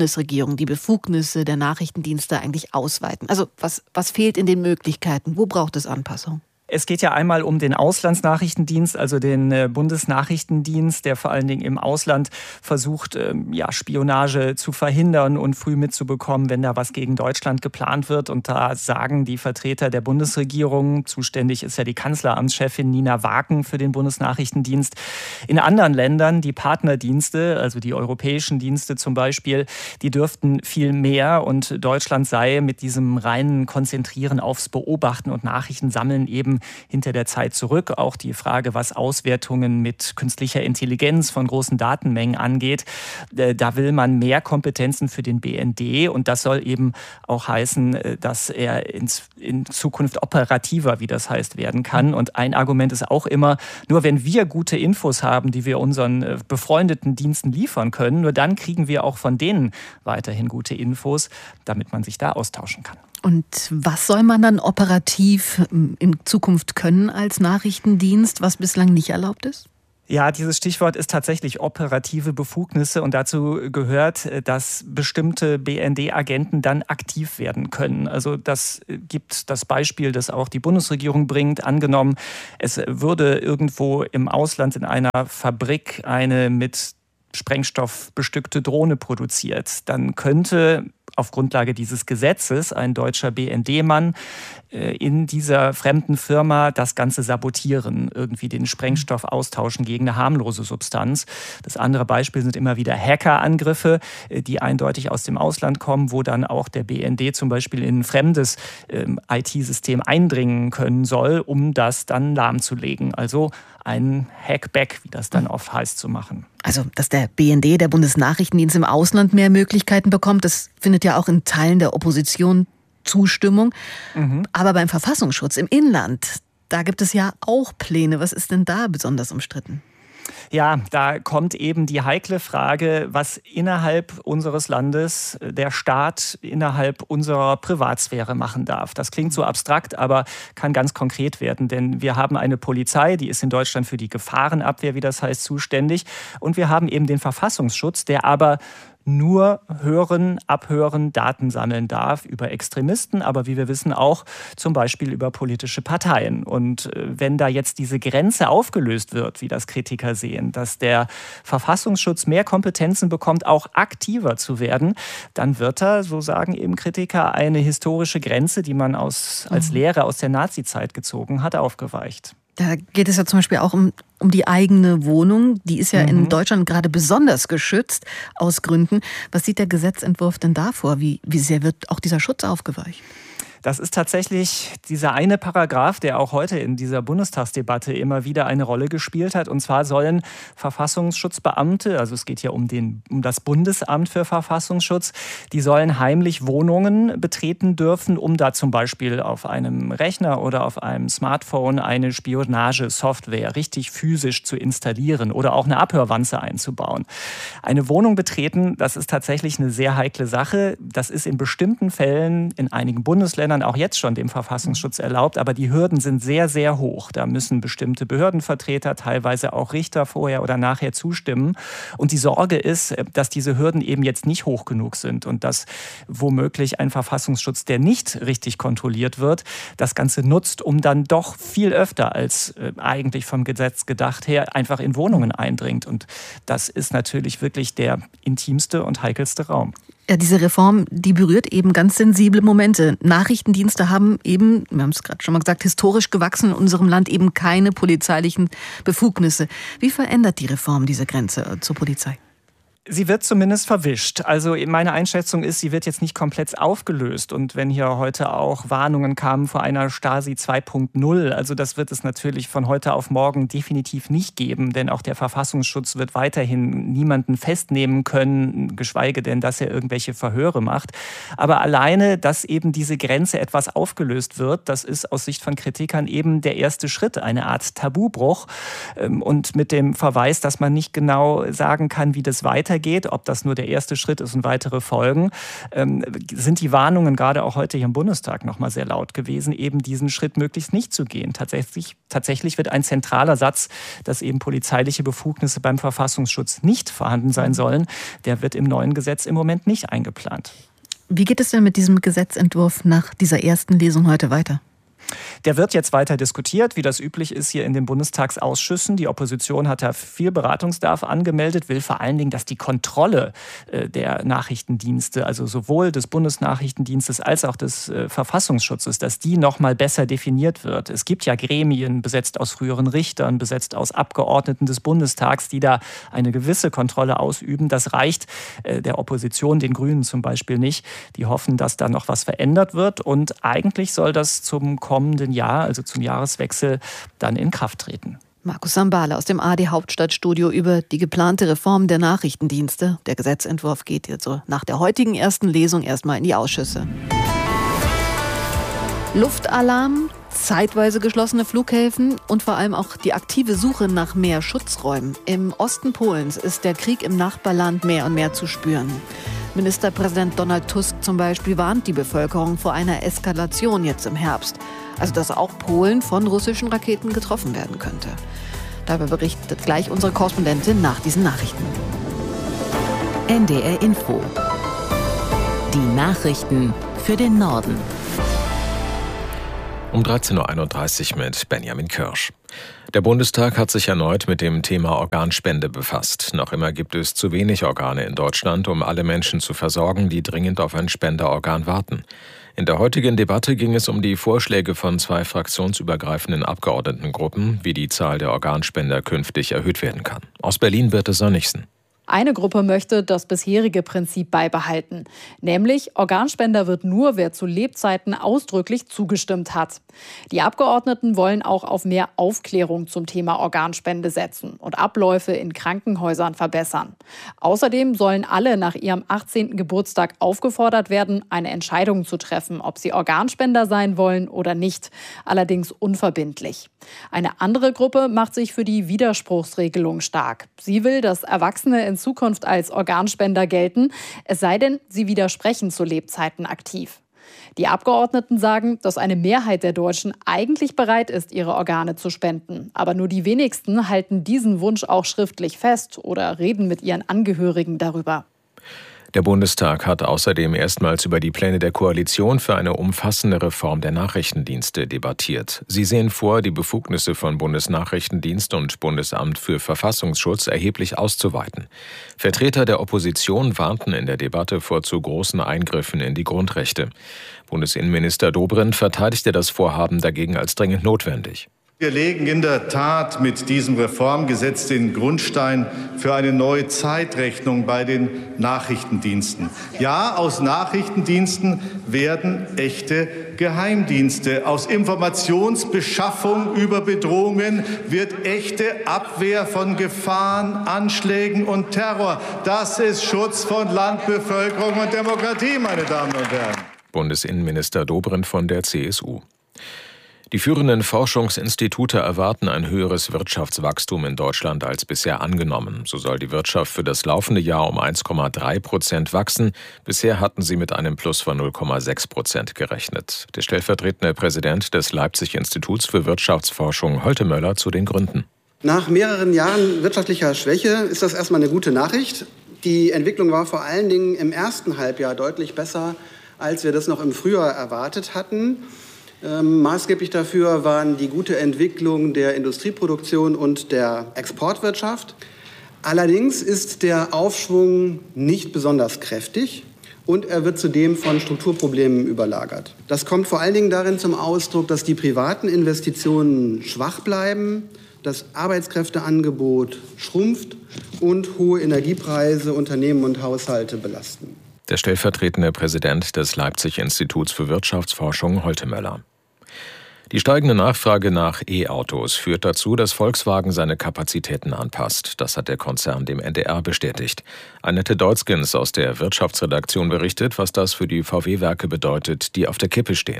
Bundesregierung die Befugnisse der Nachrichtendienste eigentlich ausweiten? Also was fehlt in den Möglichkeiten? Wo braucht es Anpassung? Es geht ja einmal um den Auslandsnachrichtendienst, also den Bundesnachrichtendienst, der vor allen Dingen im Ausland versucht, Spionage zu verhindern und früh mitzubekommen, wenn da was gegen Deutschland geplant wird. Und da sagen die Vertreter der Bundesregierung, zuständig ist ja die Kanzleramtschefin Nina Waken für den Bundesnachrichtendienst, in anderen Ländern die Partnerdienste, also die europäischen Dienste zum Beispiel, die dürften viel mehr und Deutschland sei mit diesem reinen Konzentrieren aufs Beobachten und Nachrichtensammeln eben hinter der Zeit zurück. Auch die Frage, was Auswertungen mit künstlicher Intelligenz von großen Datenmengen angeht, da will man mehr Kompetenzen für den BND und das soll eben auch heißen, dass er in Zukunft operativer, wie das heißt, werden kann. Und ein Argument ist auch immer, nur wenn wir gute Infos haben, die wir unseren befreundeten Diensten liefern können, nur dann kriegen wir auch von denen weiterhin gute Infos, damit man sich da austauschen kann. Und was soll man dann operativ in Zukunft können als Nachrichtendienst, was bislang nicht erlaubt ist? Ja, dieses Stichwort ist tatsächlich operative Befugnisse und dazu gehört, dass bestimmte BND-Agenten dann aktiv werden können. Also das gibt das Beispiel, das auch die Bundesregierung bringt. Angenommen, es würde irgendwo im Ausland in einer Fabrik eine mit Sprengstoff bestückte Drohne produziert, dann könnte auf Grundlage dieses Gesetzes ein deutscher BND-Mann in dieser fremden Firma das Ganze sabotieren, irgendwie den Sprengstoff austauschen gegen eine harmlose Substanz. Das andere Beispiel sind immer wieder Hackerangriffe, die eindeutig aus dem Ausland kommen, wo dann auch der BND zum Beispiel in ein fremdes IT-System eindringen können soll, um das dann lahmzulegen. Also ein Hackback, wie das dann oft heißt, zu machen. Also, dass der BND, der Bundesnachrichtendienst im Ausland, mehr Möglichkeiten bekommt, das findet ja auch in Teilen der Opposition Zustimmung. Aber beim Verfassungsschutz im Inland, da gibt es ja auch Pläne. Was ist denn da besonders umstritten? Ja, da kommt eben die heikle Frage, was innerhalb unseres Landes der Staat innerhalb unserer Privatsphäre machen darf. Das klingt so abstrakt, aber kann ganz konkret werden, denn wir haben eine Polizei, die ist in Deutschland für die Gefahrenabwehr, wie das heißt, zuständig. Und wir haben eben den Verfassungsschutz, der aber nur hören, abhören, Daten sammeln darf über Extremisten, aber wie wir wissen auch zum Beispiel über politische Parteien. Und wenn da jetzt diese Grenze aufgelöst wird, wie das Kritiker sehen, dass der Verfassungsschutz mehr Kompetenzen bekommt, auch aktiver zu werden, dann wird da, so sagen eben Kritiker, eine historische Grenze, die man als Lehre aus der Nazizeit gezogen hat, aufgeweicht. Da geht es ja zum Beispiel auch um die eigene Wohnung. Die ist ja in Deutschland gerade besonders geschützt aus Gründen. Was sieht der Gesetzentwurf denn da vor? Wie sehr wird auch dieser Schutz aufgeweicht? Das ist tatsächlich dieser eine Paragraph, der auch heute in dieser Bundestagsdebatte immer wieder eine Rolle gespielt hat. Und zwar sollen Verfassungsschutzbeamte, also es geht ja um das Bundesamt für Verfassungsschutz, die sollen heimlich Wohnungen betreten dürfen, um da zum Beispiel auf einem Rechner oder auf einem Smartphone eine Spionagesoftware richtig physisch zu installieren oder auch eine Abhörwanze einzubauen. Eine Wohnung betreten, das ist tatsächlich eine sehr heikle Sache. Das ist in bestimmten Fällen in einigen Bundesländern auch jetzt schon dem Verfassungsschutz erlaubt, aber die Hürden sind sehr, sehr hoch. Da müssen bestimmte Behördenvertreter, teilweise auch Richter vorher oder nachher zustimmen. Und die Sorge ist, dass diese Hürden eben jetzt nicht hoch genug sind und dass womöglich ein Verfassungsschutz, der nicht richtig kontrolliert wird, das Ganze nutzt, um dann doch viel öfter als eigentlich vom Gesetz gedacht her einfach in Wohnungen eindringt. Und das ist natürlich wirklich der intimste und heikelste Raum. Ja, diese Reform, die berührt eben ganz sensible Momente. Nachrichtendienste haben eben, wir haben es gerade schon mal gesagt, historisch gewachsen in unserem Land eben keine polizeilichen Befugnisse. Wie verändert die Reform diese Grenze zur Polizei? Sie wird zumindest verwischt. Also meine Einschätzung ist, sie wird jetzt nicht komplett aufgelöst. Und wenn hier heute auch Warnungen kamen vor einer Stasi 2.0, also das wird es natürlich von heute auf morgen definitiv nicht geben. Denn auch der Verfassungsschutz wird weiterhin niemanden festnehmen können, geschweige denn, dass er irgendwelche Verhöre macht. Aber alleine, dass eben diese Grenze etwas aufgelöst wird, das ist aus Sicht von Kritikern eben der erste Schritt, eine Art Tabubruch. Und mit dem Verweis, dass man nicht genau sagen kann, wie das weitergeht, weitergeht, ob das nur der erste Schritt ist und weitere Folgen, sind die Warnungen gerade auch heute hier im Bundestag nochmal sehr laut gewesen, eben diesen Schritt möglichst nicht zu gehen. Tatsächlich wird ein zentraler Satz, dass eben polizeiliche Befugnisse beim Verfassungsschutz nicht vorhanden sein sollen, der wird im neuen Gesetz im Moment nicht eingeplant. Wie geht es denn mit diesem Gesetzentwurf nach dieser ersten Lesung heute weiter? Der wird jetzt weiter diskutiert, wie das üblich ist hier in den Bundestagsausschüssen. Die Opposition hat da viel Beratungsbedarf angemeldet, will vor allen Dingen, dass die Kontrolle der Nachrichtendienste, also sowohl des Bundesnachrichtendienstes als auch des Verfassungsschutzes, dass die noch mal besser definiert wird. Es gibt ja Gremien, besetzt aus früheren Richtern, besetzt aus Abgeordneten des Bundestags, die da eine gewisse Kontrolle ausüben. Das reicht der Opposition, den Grünen zum Beispiel nicht. Die hoffen, dass da noch was verändert wird. Und eigentlich soll das zum kommenden Jahr, also zum Jahreswechsel, dann in Kraft treten. Markus Sambale aus dem ARD Hauptstadtstudio über die geplante Reform der Nachrichtendienste. Der Gesetzentwurf geht also nach der heutigen ersten Lesung erstmal in die Ausschüsse. Luftalarm, zeitweise geschlossene Flughäfen und vor allem auch die aktive Suche nach mehr Schutzräumen. Im Osten Polens ist der Krieg im Nachbarland mehr und mehr zu spüren. Ministerpräsident Donald Tusk zum Beispiel warnt die Bevölkerung vor einer Eskalation jetzt im Herbst. Also dass auch Polen von russischen Raketen getroffen werden könnte. Darüber berichtet gleich unsere Korrespondentin nach diesen Nachrichten. NDR Info. Die Nachrichten für den Norden. Um 13.31 Uhr mit Benjamin Kirsch. Der Bundestag hat sich erneut mit dem Thema Organspende befasst. Noch immer gibt es zu wenig Organe in Deutschland, um alle Menschen zu versorgen, die dringend auf ein Spenderorgan warten. In der heutigen Debatte ging es um die Vorschläge von 2 fraktionsübergreifenden Abgeordnetengruppen, wie die Zahl der Organspender künftig erhöht werden kann. Aus Berlin Birte Sönnigsen. Eine Gruppe möchte das bisherige Prinzip beibehalten, nämlich Organspender wird nur, wer zu Lebzeiten ausdrücklich zugestimmt hat. Die Abgeordneten wollen auch auf mehr Aufklärung zum Thema Organspende setzen und Abläufe in Krankenhäusern verbessern. Außerdem sollen alle nach ihrem 18. Geburtstag aufgefordert werden, eine Entscheidung zu treffen, ob sie Organspender sein wollen oder nicht, allerdings unverbindlich. Eine andere Gruppe macht sich für die Widerspruchsregelung stark. Sie will, dass Erwachsene in Zukunft als Organspender gelten, es sei denn, sie widersprechen zu Lebzeiten aktiv. Die Abgeordneten sagen, dass eine Mehrheit der Deutschen eigentlich bereit ist, ihre Organe zu spenden. Aber nur die wenigsten halten diesen Wunsch auch schriftlich fest oder reden mit ihren Angehörigen darüber. Der Bundestag hat außerdem erstmals über die Pläne der Koalition für eine umfassende Reform der Nachrichtendienste debattiert. Sie sehen vor, die Befugnisse von Bundesnachrichtendienst und Bundesamt für Verfassungsschutz erheblich auszuweiten. Vertreter der Opposition warnten in der Debatte vor zu großen Eingriffen in die Grundrechte. Bundesinnenminister Dobrindt verteidigte das Vorhaben dagegen als dringend notwendig. Wir legen in der Tat mit diesem Reformgesetz den Grundstein für eine neue Zeitrechnung bei den Nachrichtendiensten. Ja, aus Nachrichtendiensten werden echte Geheimdienste. Aus Informationsbeschaffung über Bedrohungen wird echte Abwehr von Gefahren, Anschlägen und Terror. Das ist Schutz von Land, Bevölkerung und Demokratie, meine Damen und Herren. Bundesinnenminister Dobrindt von der CSU. Die führenden Forschungsinstitute erwarten ein höheres Wirtschaftswachstum in Deutschland als bisher angenommen. So soll die Wirtschaft für das laufende Jahr um 1,3% wachsen. Bisher hatten sie mit einem Plus von 0,6% gerechnet. Der stellvertretende Präsident des Leipzig-Instituts für Wirtschaftsforschung, Holte Möller, zu den Gründen. Nach mehreren Jahren wirtschaftlicher Schwäche ist das erstmal eine gute Nachricht. Die Entwicklung war vor allen Dingen im ersten Halbjahr deutlich besser, als wir das noch im Frühjahr erwartet hatten. Maßgeblich dafür waren die gute Entwicklung der Industrieproduktion und der Exportwirtschaft. Allerdings ist der Aufschwung nicht besonders kräftig und er wird zudem von Strukturproblemen überlagert. Das kommt vor allen Dingen darin zum Ausdruck, dass die privaten Investitionen schwach bleiben, das Arbeitskräfteangebot schrumpft und hohe Energiepreise Unternehmen und Haushalte belasten. Der stellvertretende Präsident des Leipzig-Instituts für Wirtschaftsforschung, Holte Möller. Die steigende Nachfrage nach E-Autos führt dazu, dass Volkswagen seine Kapazitäten anpasst. Das hat der Konzern dem NDR bestätigt. Annette Deutzgens aus der Wirtschaftsredaktion berichtet, was das für die VW-Werke bedeutet, die auf der Kippe stehen.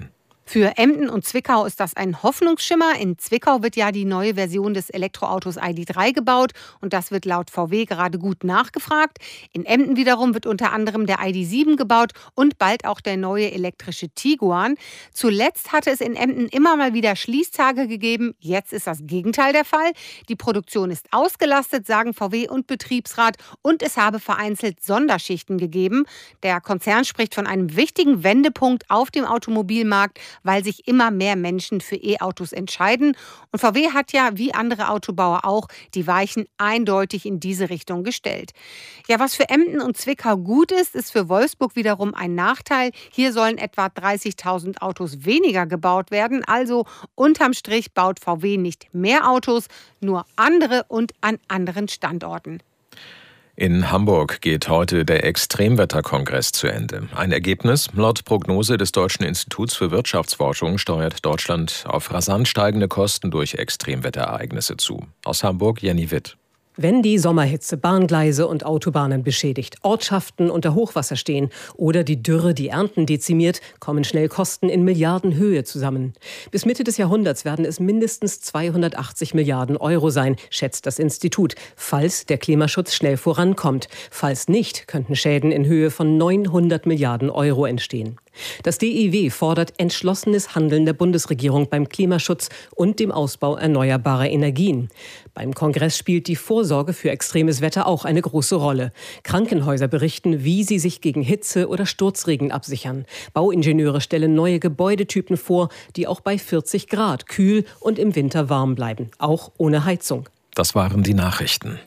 Für Emden und Zwickau ist das ein Hoffnungsschimmer. In Zwickau wird ja die neue Version des Elektroautos ID.3 gebaut und das wird laut VW gerade gut nachgefragt. In Emden wiederum wird unter anderem der ID.7 gebaut und bald auch der neue elektrische Tiguan. Zuletzt hatte es in Emden immer mal wieder Schließtage gegeben. Jetzt ist das Gegenteil der Fall. Die Produktion ist ausgelastet, sagen VW und Betriebsrat, und es habe vereinzelt Sonderschichten gegeben. Der Konzern spricht von einem wichtigen Wendepunkt auf dem Automobilmarkt, weil sich immer mehr Menschen für E-Autos entscheiden. Und VW hat ja, wie andere Autobauer auch, die Weichen eindeutig in diese Richtung gestellt. Ja, was für Emden und Zwickau gut ist, ist für Wolfsburg wiederum ein Nachteil. Hier sollen etwa 30.000 Autos weniger gebaut werden. Also unterm Strich baut VW nicht mehr Autos, nur andere und an anderen Standorten. In Hamburg geht heute der Extremwetterkongress zu Ende. Ein Ergebnis: Laut Prognose des Deutschen Instituts für Wirtschaftsforschung steuert Deutschland auf rasant steigende Kosten durch Extremwetterereignisse zu. Aus Hamburg Jenny Witt. Wenn die Sommerhitze Bahngleise und Autobahnen beschädigt, Ortschaften unter Hochwasser stehen oder die Dürre die Ernten dezimiert, kommen schnell Kosten in Milliardenhöhe zusammen. Bis Mitte des Jahrhunderts werden es mindestens 280 Milliarden Euro sein, schätzt das Institut, falls der Klimaschutz schnell vorankommt. Falls nicht, könnten Schäden in Höhe von 900 Milliarden Euro entstehen. Das DIW fordert entschlossenes Handeln der Bundesregierung beim Klimaschutz und dem Ausbau erneuerbarer Energien. Beim Kongress spielt die Vorsorge für extremes Wetter auch eine große Rolle. Krankenhäuser berichten, wie sie sich gegen Hitze oder Sturzregen absichern. Bauingenieure stellen neue Gebäudetypen vor, die auch bei 40 Grad kühl und im Winter warm bleiben, auch ohne Heizung. Das waren die Nachrichten.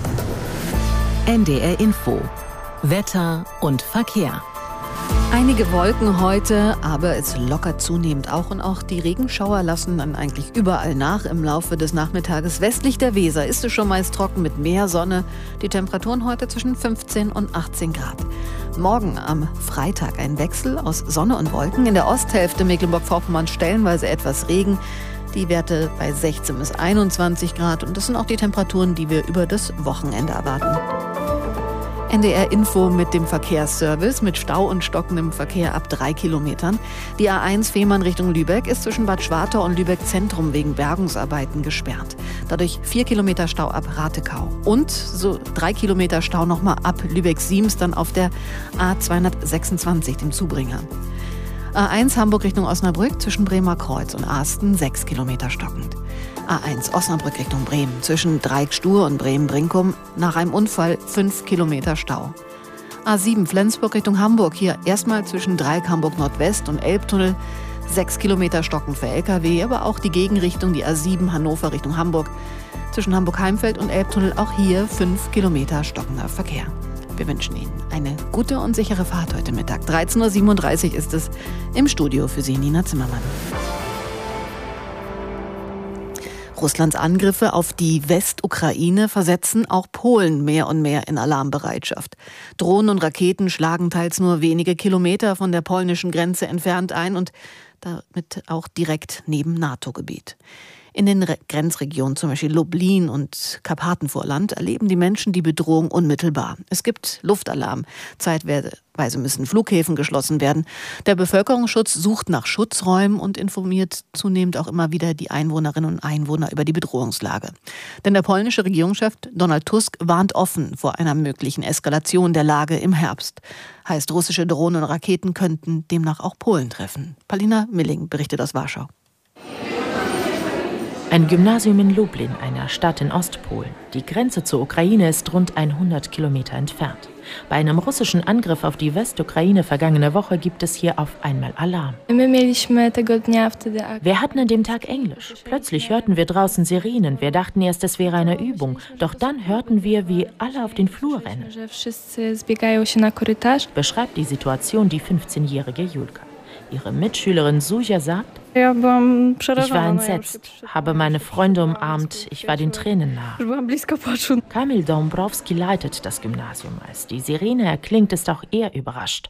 NDR Info. Wetter und Verkehr. Einige Wolken heute, aber es lockert zunehmend auch. Und auch die Regenschauer lassen dann eigentlich überall nach im Laufe des Nachmittages. Westlich der Weser ist es schon meist trocken mit mehr Sonne. Die Temperaturen heute zwischen 15 und 18 Grad. Morgen am Freitag ein Wechsel aus Sonne und Wolken. In der Osthälfte Mecklenburg-Vorpommern stellenweise etwas Regen. Die Werte bei 16 bis 21 Grad. Und das sind auch die Temperaturen, die wir über das Wochenende erwarten. NDR Info mit dem Verkehrsservice, mit Stau und stockendem Verkehr ab 3 Kilometern. Die A1 Fehmarn Richtung Lübeck ist zwischen Bad Schwartau und Lübeck Zentrum wegen Bergungsarbeiten gesperrt. Dadurch 4 Kilometer Stau ab Ratekau. Und so 3 Kilometer Stau nochmal ab Lübeck-Siems, dann auf der A226, dem Zubringer. A1 Hamburg Richtung Osnabrück zwischen Bremer Kreuz und Asten 6 Kilometer stockend. A1 Osnabrück Richtung Bremen zwischen Dreieck-Stur und Bremen-Brinkum nach einem Unfall 5 Kilometer Stau. A7 Flensburg Richtung Hamburg, hier erstmal zwischen Dreieck Hamburg Nordwest und Elbtunnel 6 Kilometer stockend für LKW, aber auch die Gegenrichtung, die A7 Hannover Richtung Hamburg zwischen Hamburg-Heimfeld und Elbtunnel, auch hier 5 Kilometer stockender Verkehr. Wir wünschen Ihnen eine gute und sichere Fahrt heute Mittag. 13.37 Uhr ist es im Studio für Sie, Nina Zimmermann. Russlands Angriffe auf die Westukraine versetzen auch Polen mehr und mehr in Alarmbereitschaft. Drohnen und Raketen schlagen teils nur wenige Kilometer von der polnischen Grenze entfernt ein und damit auch direkt neben NATO-Gebiet. In den Grenzregionen, zum Beispiel Lublin und Karpatenvorland, erleben die Menschen die Bedrohung unmittelbar. Es gibt Luftalarm. Zeitweise müssen Flughäfen geschlossen werden. Der Bevölkerungsschutz sucht nach Schutzräumen und informiert zunehmend auch immer wieder die Einwohnerinnen und Einwohner über die Bedrohungslage. Denn der polnische Regierungschef Donald Tusk warnt offen vor einer möglichen Eskalation der Lage im Herbst. Heißt, russische Drohnen und Raketen könnten demnach auch Polen treffen. Paulina Milling berichtet aus Warschau. Ein Gymnasium in Lublin, einer Stadt in Ostpolen. Die Grenze zur Ukraine ist rund 100 Kilometer entfernt. Bei einem russischen Angriff auf die Westukraine vergangene Woche gibt es hier auf einmal Alarm. Wir hatten an dem Tag Englisch. Plötzlich hörten wir draußen Sirenen. Wir dachten erst, es wäre eine Übung. Doch dann hörten wir, wie alle auf den Flur rennen. Beschreibt die Situation die 15-jährige Julka. Ihre Mitschülerin Suja sagt: Ich war entsetzt, habe meine Freunde umarmt, ich war den Tränen nah. Kamil Dąbrowski leitet das Gymnasium. Als die Sirene erklingt, ist auch er überrascht.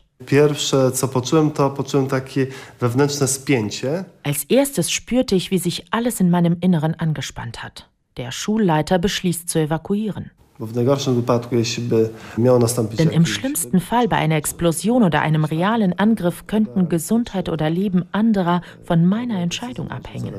Als erstes spürte ich, wie sich alles in meinem Inneren angespannt hat. Der Schulleiter beschließt zu evakuieren. Denn im schlimmsten Fall bei einer Explosion oder einem realen Angriff könnten Gesundheit oder Leben anderer von meiner Entscheidung abhängen.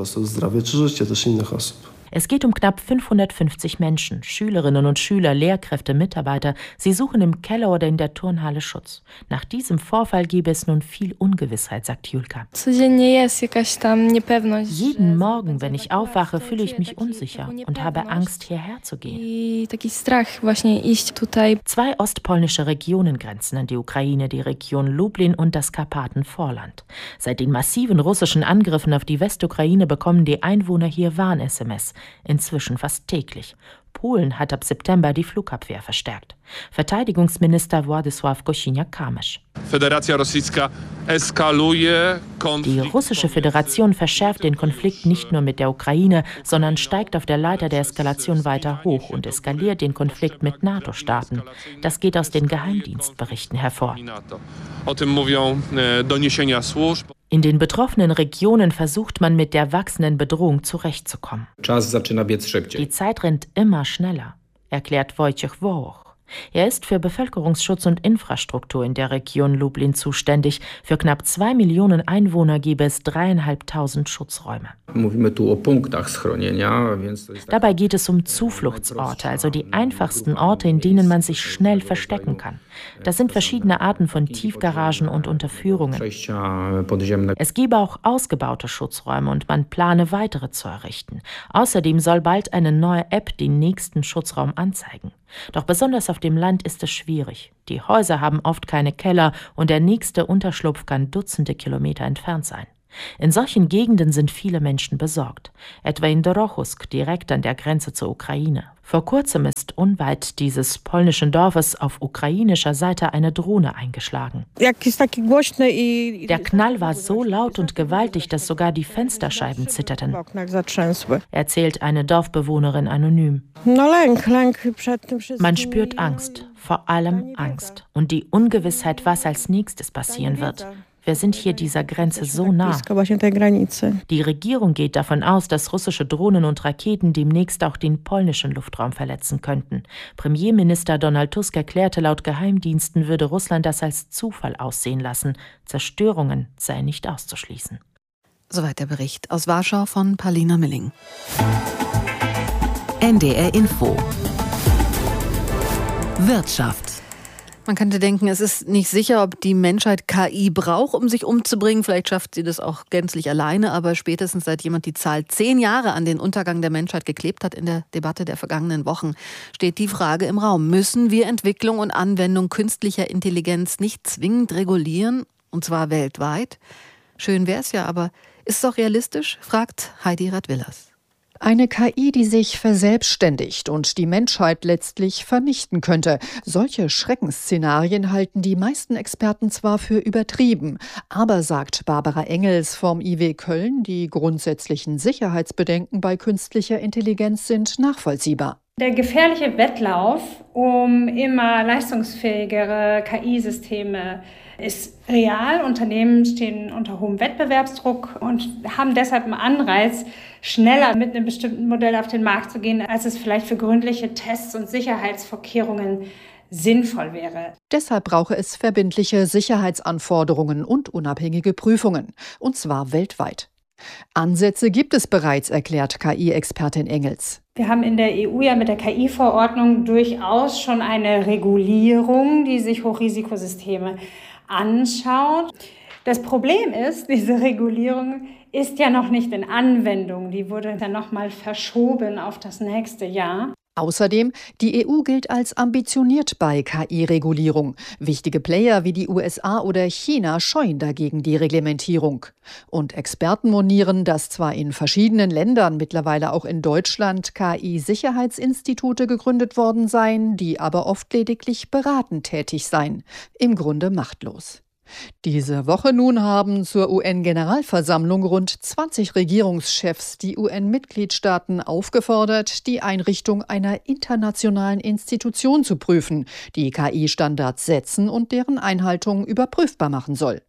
Es geht um knapp 550 Menschen, Schülerinnen und Schüler, Lehrkräfte, Mitarbeiter. Sie suchen im Keller oder in der Turnhalle Schutz. Nach diesem Vorfall gäbe es nun viel Ungewissheit, sagt Julka. Jeden Morgen, wenn ich aufwache, fühle ich mich unsicher und habe Angst, hierher zu gehen. 2 ostpolnische Regionen grenzen an die Ukraine, die Region Lublin und das Karpatenvorland. Seit den massiven russischen Angriffen auf die Westukraine bekommen die Einwohner hier Warn-SMS. Inzwischen fast täglich. Polen hat ab September die Flugabwehr verstärkt. Verteidigungsminister Władysław Kosiniak-Kamysz. Die russische Föderation verschärft den Konflikt nicht nur mit der Ukraine, sondern steigt auf der Leiter der Eskalation weiter hoch und eskaliert den Konflikt mit NATO-Staaten. Das geht aus den Geheimdienstberichten hervor. In den betroffenen Regionen versucht man, mit der wachsenden Bedrohung zurechtzukommen. Die Zeit rennt immer schneller, erklärt Wojciech Wołoch. Er ist für Bevölkerungsschutz und Infrastruktur in der Region Lublin zuständig. Für knapp 2 Millionen Einwohner gäbe es 3.500 Schutzräume. Dabei geht es um Zufluchtsorte, also die einfachsten Orte, in denen man sich schnell verstecken kann. Das sind verschiedene Arten von Tiefgaragen und Unterführungen. Es gebe auch ausgebaute Schutzräume und man plane weitere zu errichten. Außerdem soll bald eine neue App den nächsten Schutzraum anzeigen. Doch besonders auf dem Land ist es schwierig. Die Häuser haben oft keine Keller und der nächste Unterschlupf kann Dutzende Kilometer entfernt sein. In solchen Gegenden sind viele Menschen besorgt, etwa in Dorochusk, direkt an der Grenze zur Ukraine. Vor kurzem ist unweit dieses polnischen Dorfes auf ukrainischer Seite eine Drohne eingeschlagen. Der Knall war so laut und gewaltig, dass sogar die Fensterscheiben zitterten, erzählt eine Dorfbewohnerin anonym. Man spürt Angst, vor allem Angst und die Ungewissheit, was als nächstes passieren wird. Wir sind hier dieser Grenze so nah. Die Regierung geht davon aus, dass russische Drohnen und Raketen demnächst auch den polnischen Luftraum verletzen könnten. Premierminister Donald Tusk erklärte, laut Geheimdiensten würde Russland das als Zufall aussehen lassen. Zerstörungen seien nicht auszuschließen. Soweit der Bericht aus Warschau von Paulina Milling. NDR Info. Wirtschaft. Man könnte denken, es ist nicht sicher, ob die Menschheit KI braucht, um sich umzubringen. Vielleicht schafft sie das auch gänzlich alleine. Aber spätestens seit jemand die Zahl 10 Jahre an den Untergang der Menschheit geklebt hat in der Debatte der vergangenen Wochen, steht die Frage im Raum. Müssen wir Entwicklung und Anwendung künstlicher Intelligenz nicht zwingend regulieren? Und zwar weltweit? Schön wäre es ja, aber ist es auch realistisch? Fragt Heidi Radwillers. Eine KI, die sich verselbstständigt und die Menschheit letztlich vernichten könnte. Solche Schreckensszenarien halten die meisten Experten zwar für übertrieben, aber, sagt Barbara Engels vom IW Köln, die grundsätzlichen Sicherheitsbedenken bei künstlicher Intelligenz sind nachvollziehbar. Der gefährliche Wettlauf um immer leistungsfähigere KI-Systeme ist real. Unternehmen stehen unter hohem Wettbewerbsdruck und haben deshalb einen Anreiz, schneller mit einem bestimmten Modell auf den Markt zu gehen, als es vielleicht für gründliche Tests und Sicherheitsvorkehrungen sinnvoll wäre. Deshalb brauche es verbindliche Sicherheitsanforderungen und unabhängige Prüfungen, und zwar weltweit. Ansätze gibt es bereits, erklärt KI-Expertin Engels. Wir haben in der EU ja mit der KI-Verordnung durchaus schon eine Regulierung, die sich Hochrisikosysteme anschaut. Das Problem ist, diese Regulierung ist ja noch nicht in Anwendung. Die wurde dann nochmal verschoben auf das nächste Jahr. Außerdem, die EU gilt als ambitioniert bei KI-Regulierung. Wichtige Player wie die USA oder China scheuen dagegen die Reglementierung. Und Experten monieren, dass zwar in verschiedenen Ländern, mittlerweile auch in Deutschland, KI-Sicherheitsinstitute gegründet worden seien, die aber oft lediglich beratend tätig seien. Im Grunde machtlos. Diese Woche nun haben zur UN-Generalversammlung rund 20 Regierungschefs die UN-Mitgliedstaaten aufgefordert, die Einrichtung einer internationalen Institution zu prüfen, die KI-Standards setzen und deren Einhaltung überprüfbar machen soll.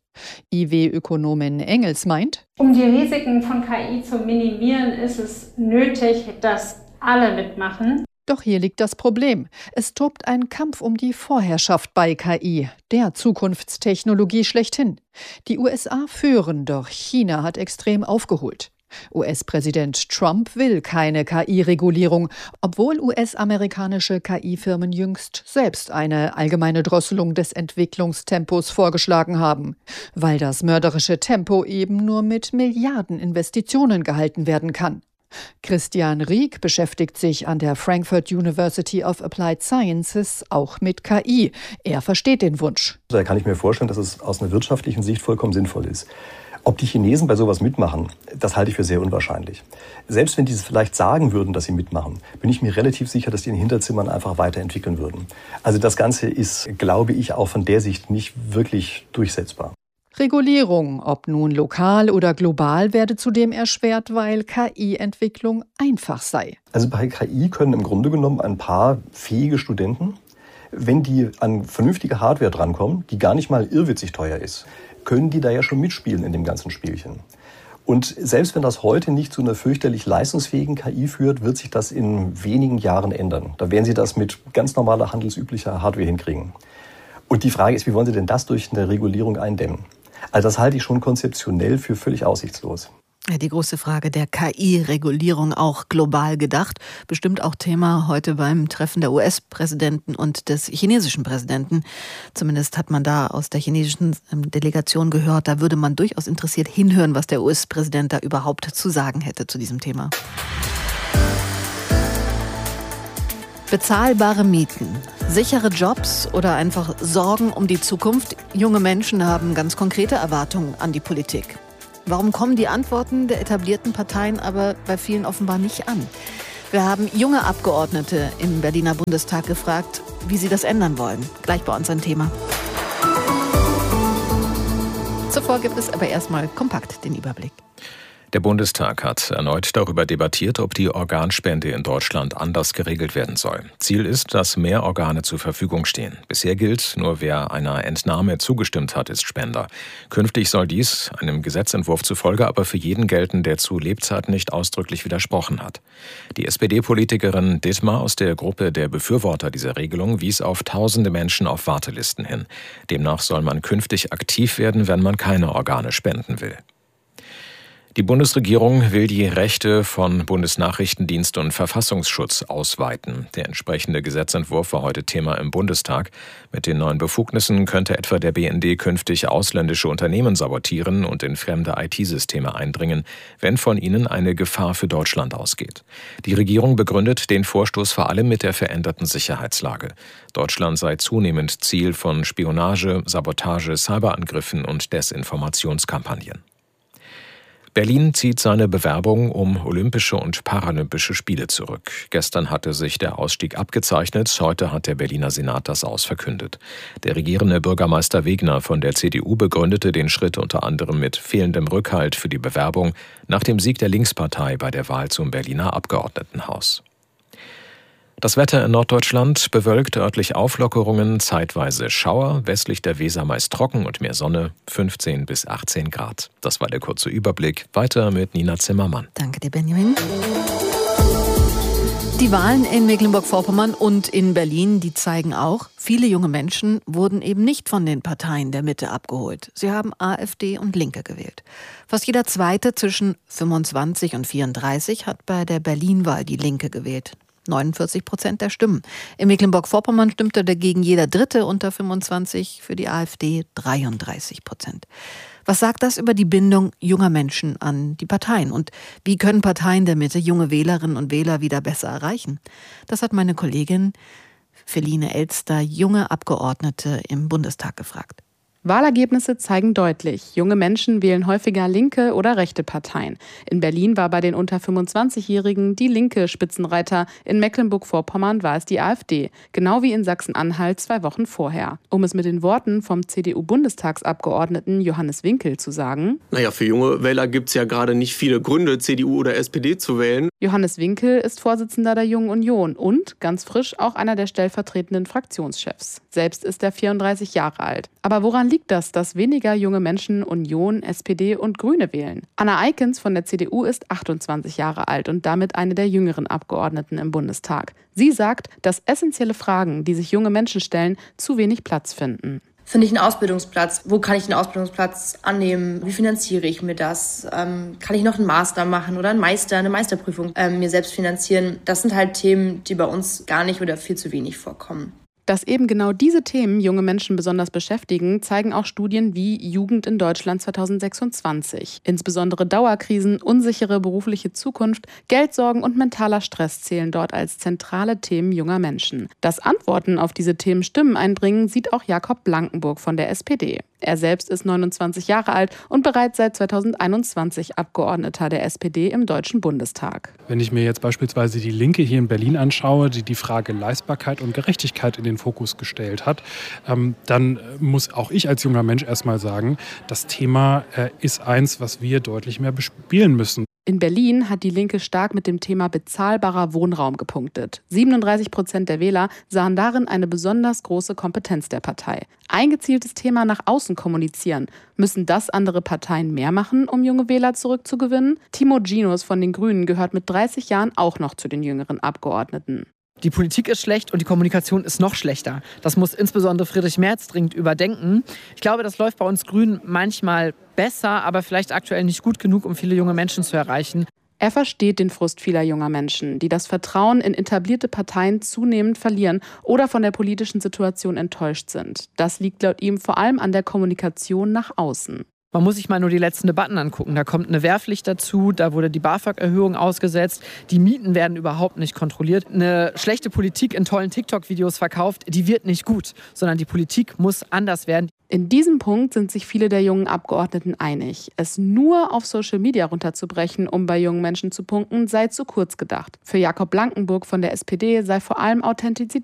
IW-Ökonomin Engels meint, um die Risiken von KI zu minimieren, ist es nötig, dass alle mitmachen. Doch hier liegt das Problem. Es tobt ein Kampf um die Vorherrschaft bei KI, der Zukunftstechnologie schlechthin. Die USA führen, doch China hat extrem aufgeholt. US-Präsident Trump will keine KI-Regulierung, obwohl US-amerikanische KI-Firmen jüngst selbst eine allgemeine Drosselung des Entwicklungstempos vorgeschlagen haben, weil das mörderische Tempo eben nur mit Milliardeninvestitionen gehalten werden kann. Christian Rieck beschäftigt sich an der Frankfurt University of Applied Sciences auch mit KI. Er versteht den Wunsch. Da kann ich mir vorstellen, dass es aus einer wirtschaftlichen Sicht vollkommen sinnvoll ist. Ob die Chinesen bei sowas mitmachen, das halte ich für sehr unwahrscheinlich. Selbst wenn die es vielleicht sagen würden, dass sie mitmachen, bin ich mir relativ sicher, dass die in den Hinterzimmern einfach weiterentwickeln würden. Also das Ganze ist, glaube ich, auch von der Sicht nicht wirklich durchsetzbar. Regulierung, ob nun lokal oder global, werde zudem erschwert, weil KI-Entwicklung einfach sei. Also bei KI können im Grunde genommen ein paar fähige Studenten, wenn die an vernünftige Hardware drankommen, die gar nicht mal irrwitzig teuer ist, können die da ja schon mitspielen in dem ganzen Spielchen. Und selbst wenn das heute nicht zu einer fürchterlich leistungsfähigen KI führt, wird sich das in wenigen Jahren ändern. Da werden sie das mit ganz normaler, handelsüblicher Hardware hinkriegen. Und die Frage ist, wie wollen sie denn das durch eine Regulierung eindämmen? Also das halte ich schon konzeptionell für völlig aussichtslos. Ja, die große Frage der KI-Regulierung auch global gedacht. Bestimmt auch Thema heute beim Treffen der US-Präsidenten und des chinesischen Präsidenten. Zumindest hat man da aus der chinesischen Delegation gehört, da würde man durchaus interessiert hinhören, was der US-Präsident da überhaupt zu sagen hätte zu diesem Thema. Bezahlbare Mieten, sichere Jobs oder einfach Sorgen um die Zukunft. Junge Menschen haben ganz konkrete Erwartungen an die Politik. Warum kommen die Antworten der etablierten Parteien aber bei vielen offenbar nicht an? Wir haben junge Abgeordnete im Berliner Bundestag gefragt, wie sie das ändern wollen. Gleich bei uns ein Thema. Zuvor gibt es aber erstmal kompakt den Überblick. Der Bundestag hat erneut darüber debattiert, ob die Organspende in Deutschland anders geregelt werden soll. Ziel ist, dass mehr Organe zur Verfügung stehen. Bisher gilt, nur wer einer Entnahme zugestimmt hat, ist Spender. Künftig soll dies, einem Gesetzentwurf zufolge, aber für jeden gelten, der zu Lebzeiten nicht ausdrücklich widersprochen hat. Die SPD-Politikerin Dittmar aus der Gruppe der Befürworter dieser Regelung wies auf tausende Menschen auf Wartelisten hin. Demnach soll man künftig aktiv werden, wenn man keine Organe spenden will. Die Bundesregierung will die Rechte von Bundesnachrichtendienst und Verfassungsschutz ausweiten. Der entsprechende Gesetzentwurf war heute Thema im Bundestag. Mit den neuen Befugnissen könnte etwa der BND künftig ausländische Unternehmen sabotieren und in fremde IT-Systeme eindringen, wenn von ihnen eine Gefahr für Deutschland ausgeht. Die Regierung begründet den Vorstoß vor allem mit der veränderten Sicherheitslage. Deutschland sei zunehmend Ziel von Spionage, Sabotage, Cyberangriffen und Desinformationskampagnen. Berlin zieht seine Bewerbung um Olympische und Paralympische Spiele zurück. Gestern hatte sich der Ausstieg abgezeichnet, heute hat der Berliner Senat das Aus verkündet. Der regierende Bürgermeister Wegner von der CDU begründete den Schritt unter anderem mit fehlendem Rückhalt für die Bewerbung nach dem Sieg der Linkspartei bei der Wahl zum Berliner Abgeordnetenhaus. Das Wetter in Norddeutschland: bewölkt, örtlich Auflockerungen, zeitweise Schauer, westlich der Weser meist trocken und mehr Sonne, 15 bis 18 Grad. Das war der kurze Überblick. Weiter mit Nina Zimmermann. Danke dir, Benjamin. Die Wahlen in Mecklenburg-Vorpommern und in Berlin, die zeigen auch, viele junge Menschen wurden eben nicht von den Parteien der Mitte abgeholt. Sie haben AfD und Linke gewählt. Fast jeder Zweite zwischen 25 und 34 hat bei der Berlin-Wahl die Linke gewählt. 49% der Stimmen. In Mecklenburg-Vorpommern stimmte dagegen jeder Dritte unter 25, für die AfD 33%. Was sagt das über die Bindung junger Menschen an die Parteien? Und wie können Parteien der Mitte junge Wählerinnen und Wähler wieder besser erreichen? Das hat meine Kollegin Feline Elster, junge Abgeordnete im Bundestag, gefragt. Wahlergebnisse zeigen deutlich, junge Menschen wählen häufiger linke oder rechte Parteien. In Berlin war bei den unter 25-Jährigen die Linke Spitzenreiter, in Mecklenburg-Vorpommern war es die AfD, genau wie in Sachsen-Anhalt 2 Wochen vorher. Um es mit den Worten vom CDU-Bundestagsabgeordneten Johannes Winkel zu sagen: Naja, für junge Wähler gibt es ja gerade nicht viele Gründe, CDU oder SPD zu wählen. Johannes Winkel ist Vorsitzender der Jungen Union und, ganz frisch, auch einer der stellvertretenden Fraktionschefs. Selbst ist er 34 Jahre alt. Aber woran liegt das, dass weniger junge Menschen Union, SPD und Grüne wählen? Anna Eikens von der CDU ist 28 Jahre alt und damit eine der jüngeren Abgeordneten im Bundestag. Sie sagt, dass essentielle Fragen, die sich junge Menschen stellen, zu wenig Platz finden. Finde ich einen Ausbildungsplatz? Wo kann ich einen Ausbildungsplatz annehmen? Wie finanziere ich mir das? Kann ich noch einen Master machen oder eine Meisterprüfung mir selbst finanzieren? Das sind halt Themen, die bei uns gar nicht oder viel zu wenig vorkommen. Dass eben genau diese Themen junge Menschen besonders beschäftigen, zeigen auch Studien wie Jugend in Deutschland 2026. Insbesondere Dauerkrisen, unsichere berufliche Zukunft, Geldsorgen und mentaler Stress zählen dort als zentrale Themen junger Menschen. Dass Antworten auf diese Themen Stimmen einbringen, sieht auch Jakob Blankenburg von der SPD. Er selbst ist 29 Jahre alt und bereits seit 2021 Abgeordneter der SPD im Deutschen Bundestag. Wenn ich mir jetzt beispielsweise die Linke hier in Berlin anschaue, die die Frage Leistbarkeit und Gerechtigkeit in den Fokus gestellt hat, dann muss auch ich als junger Mensch erstmal sagen, das Thema ist eins, was wir deutlich mehr bespielen müssen. In Berlin hat die Linke stark mit dem Thema bezahlbarer Wohnraum gepunktet. 37% der Wähler sahen darin eine besonders große Kompetenz der Partei. Ein gezieltes Thema nach außen kommunizieren. Müssen das andere Parteien mehr machen, um junge Wähler zurückzugewinnen? Timo Ginos von den Grünen gehört mit 30 Jahren auch noch zu den jüngeren Abgeordneten. Die Politik ist schlecht und die Kommunikation ist noch schlechter. Das muss insbesondere Friedrich Merz dringend überdenken. Ich glaube, das läuft bei uns Grünen manchmal besser, aber vielleicht aktuell nicht gut genug, um viele junge Menschen zu erreichen. Er versteht den Frust vieler junger Menschen, die das Vertrauen in etablierte Parteien zunehmend verlieren oder von der politischen Situation enttäuscht sind. Das liegt laut ihm vor allem an der Kommunikation nach außen. Man muss sich mal nur die letzten Debatten angucken. Da kommt eine Wehrpflicht dazu, da wurde die BAföG-Erhöhung ausgesetzt, die Mieten werden überhaupt nicht kontrolliert. Eine schlechte Politik in tollen TikTok-Videos verkauft, die wird nicht gut, sondern die Politik muss anders werden. In diesem Punkt sind sich viele der jungen Abgeordneten einig. Es nur auf Social Media runterzubrechen, um bei jungen Menschen zu punkten, sei zu kurz gedacht. Für Jakob Blankenburg von der SPD sei vor allem Authentizität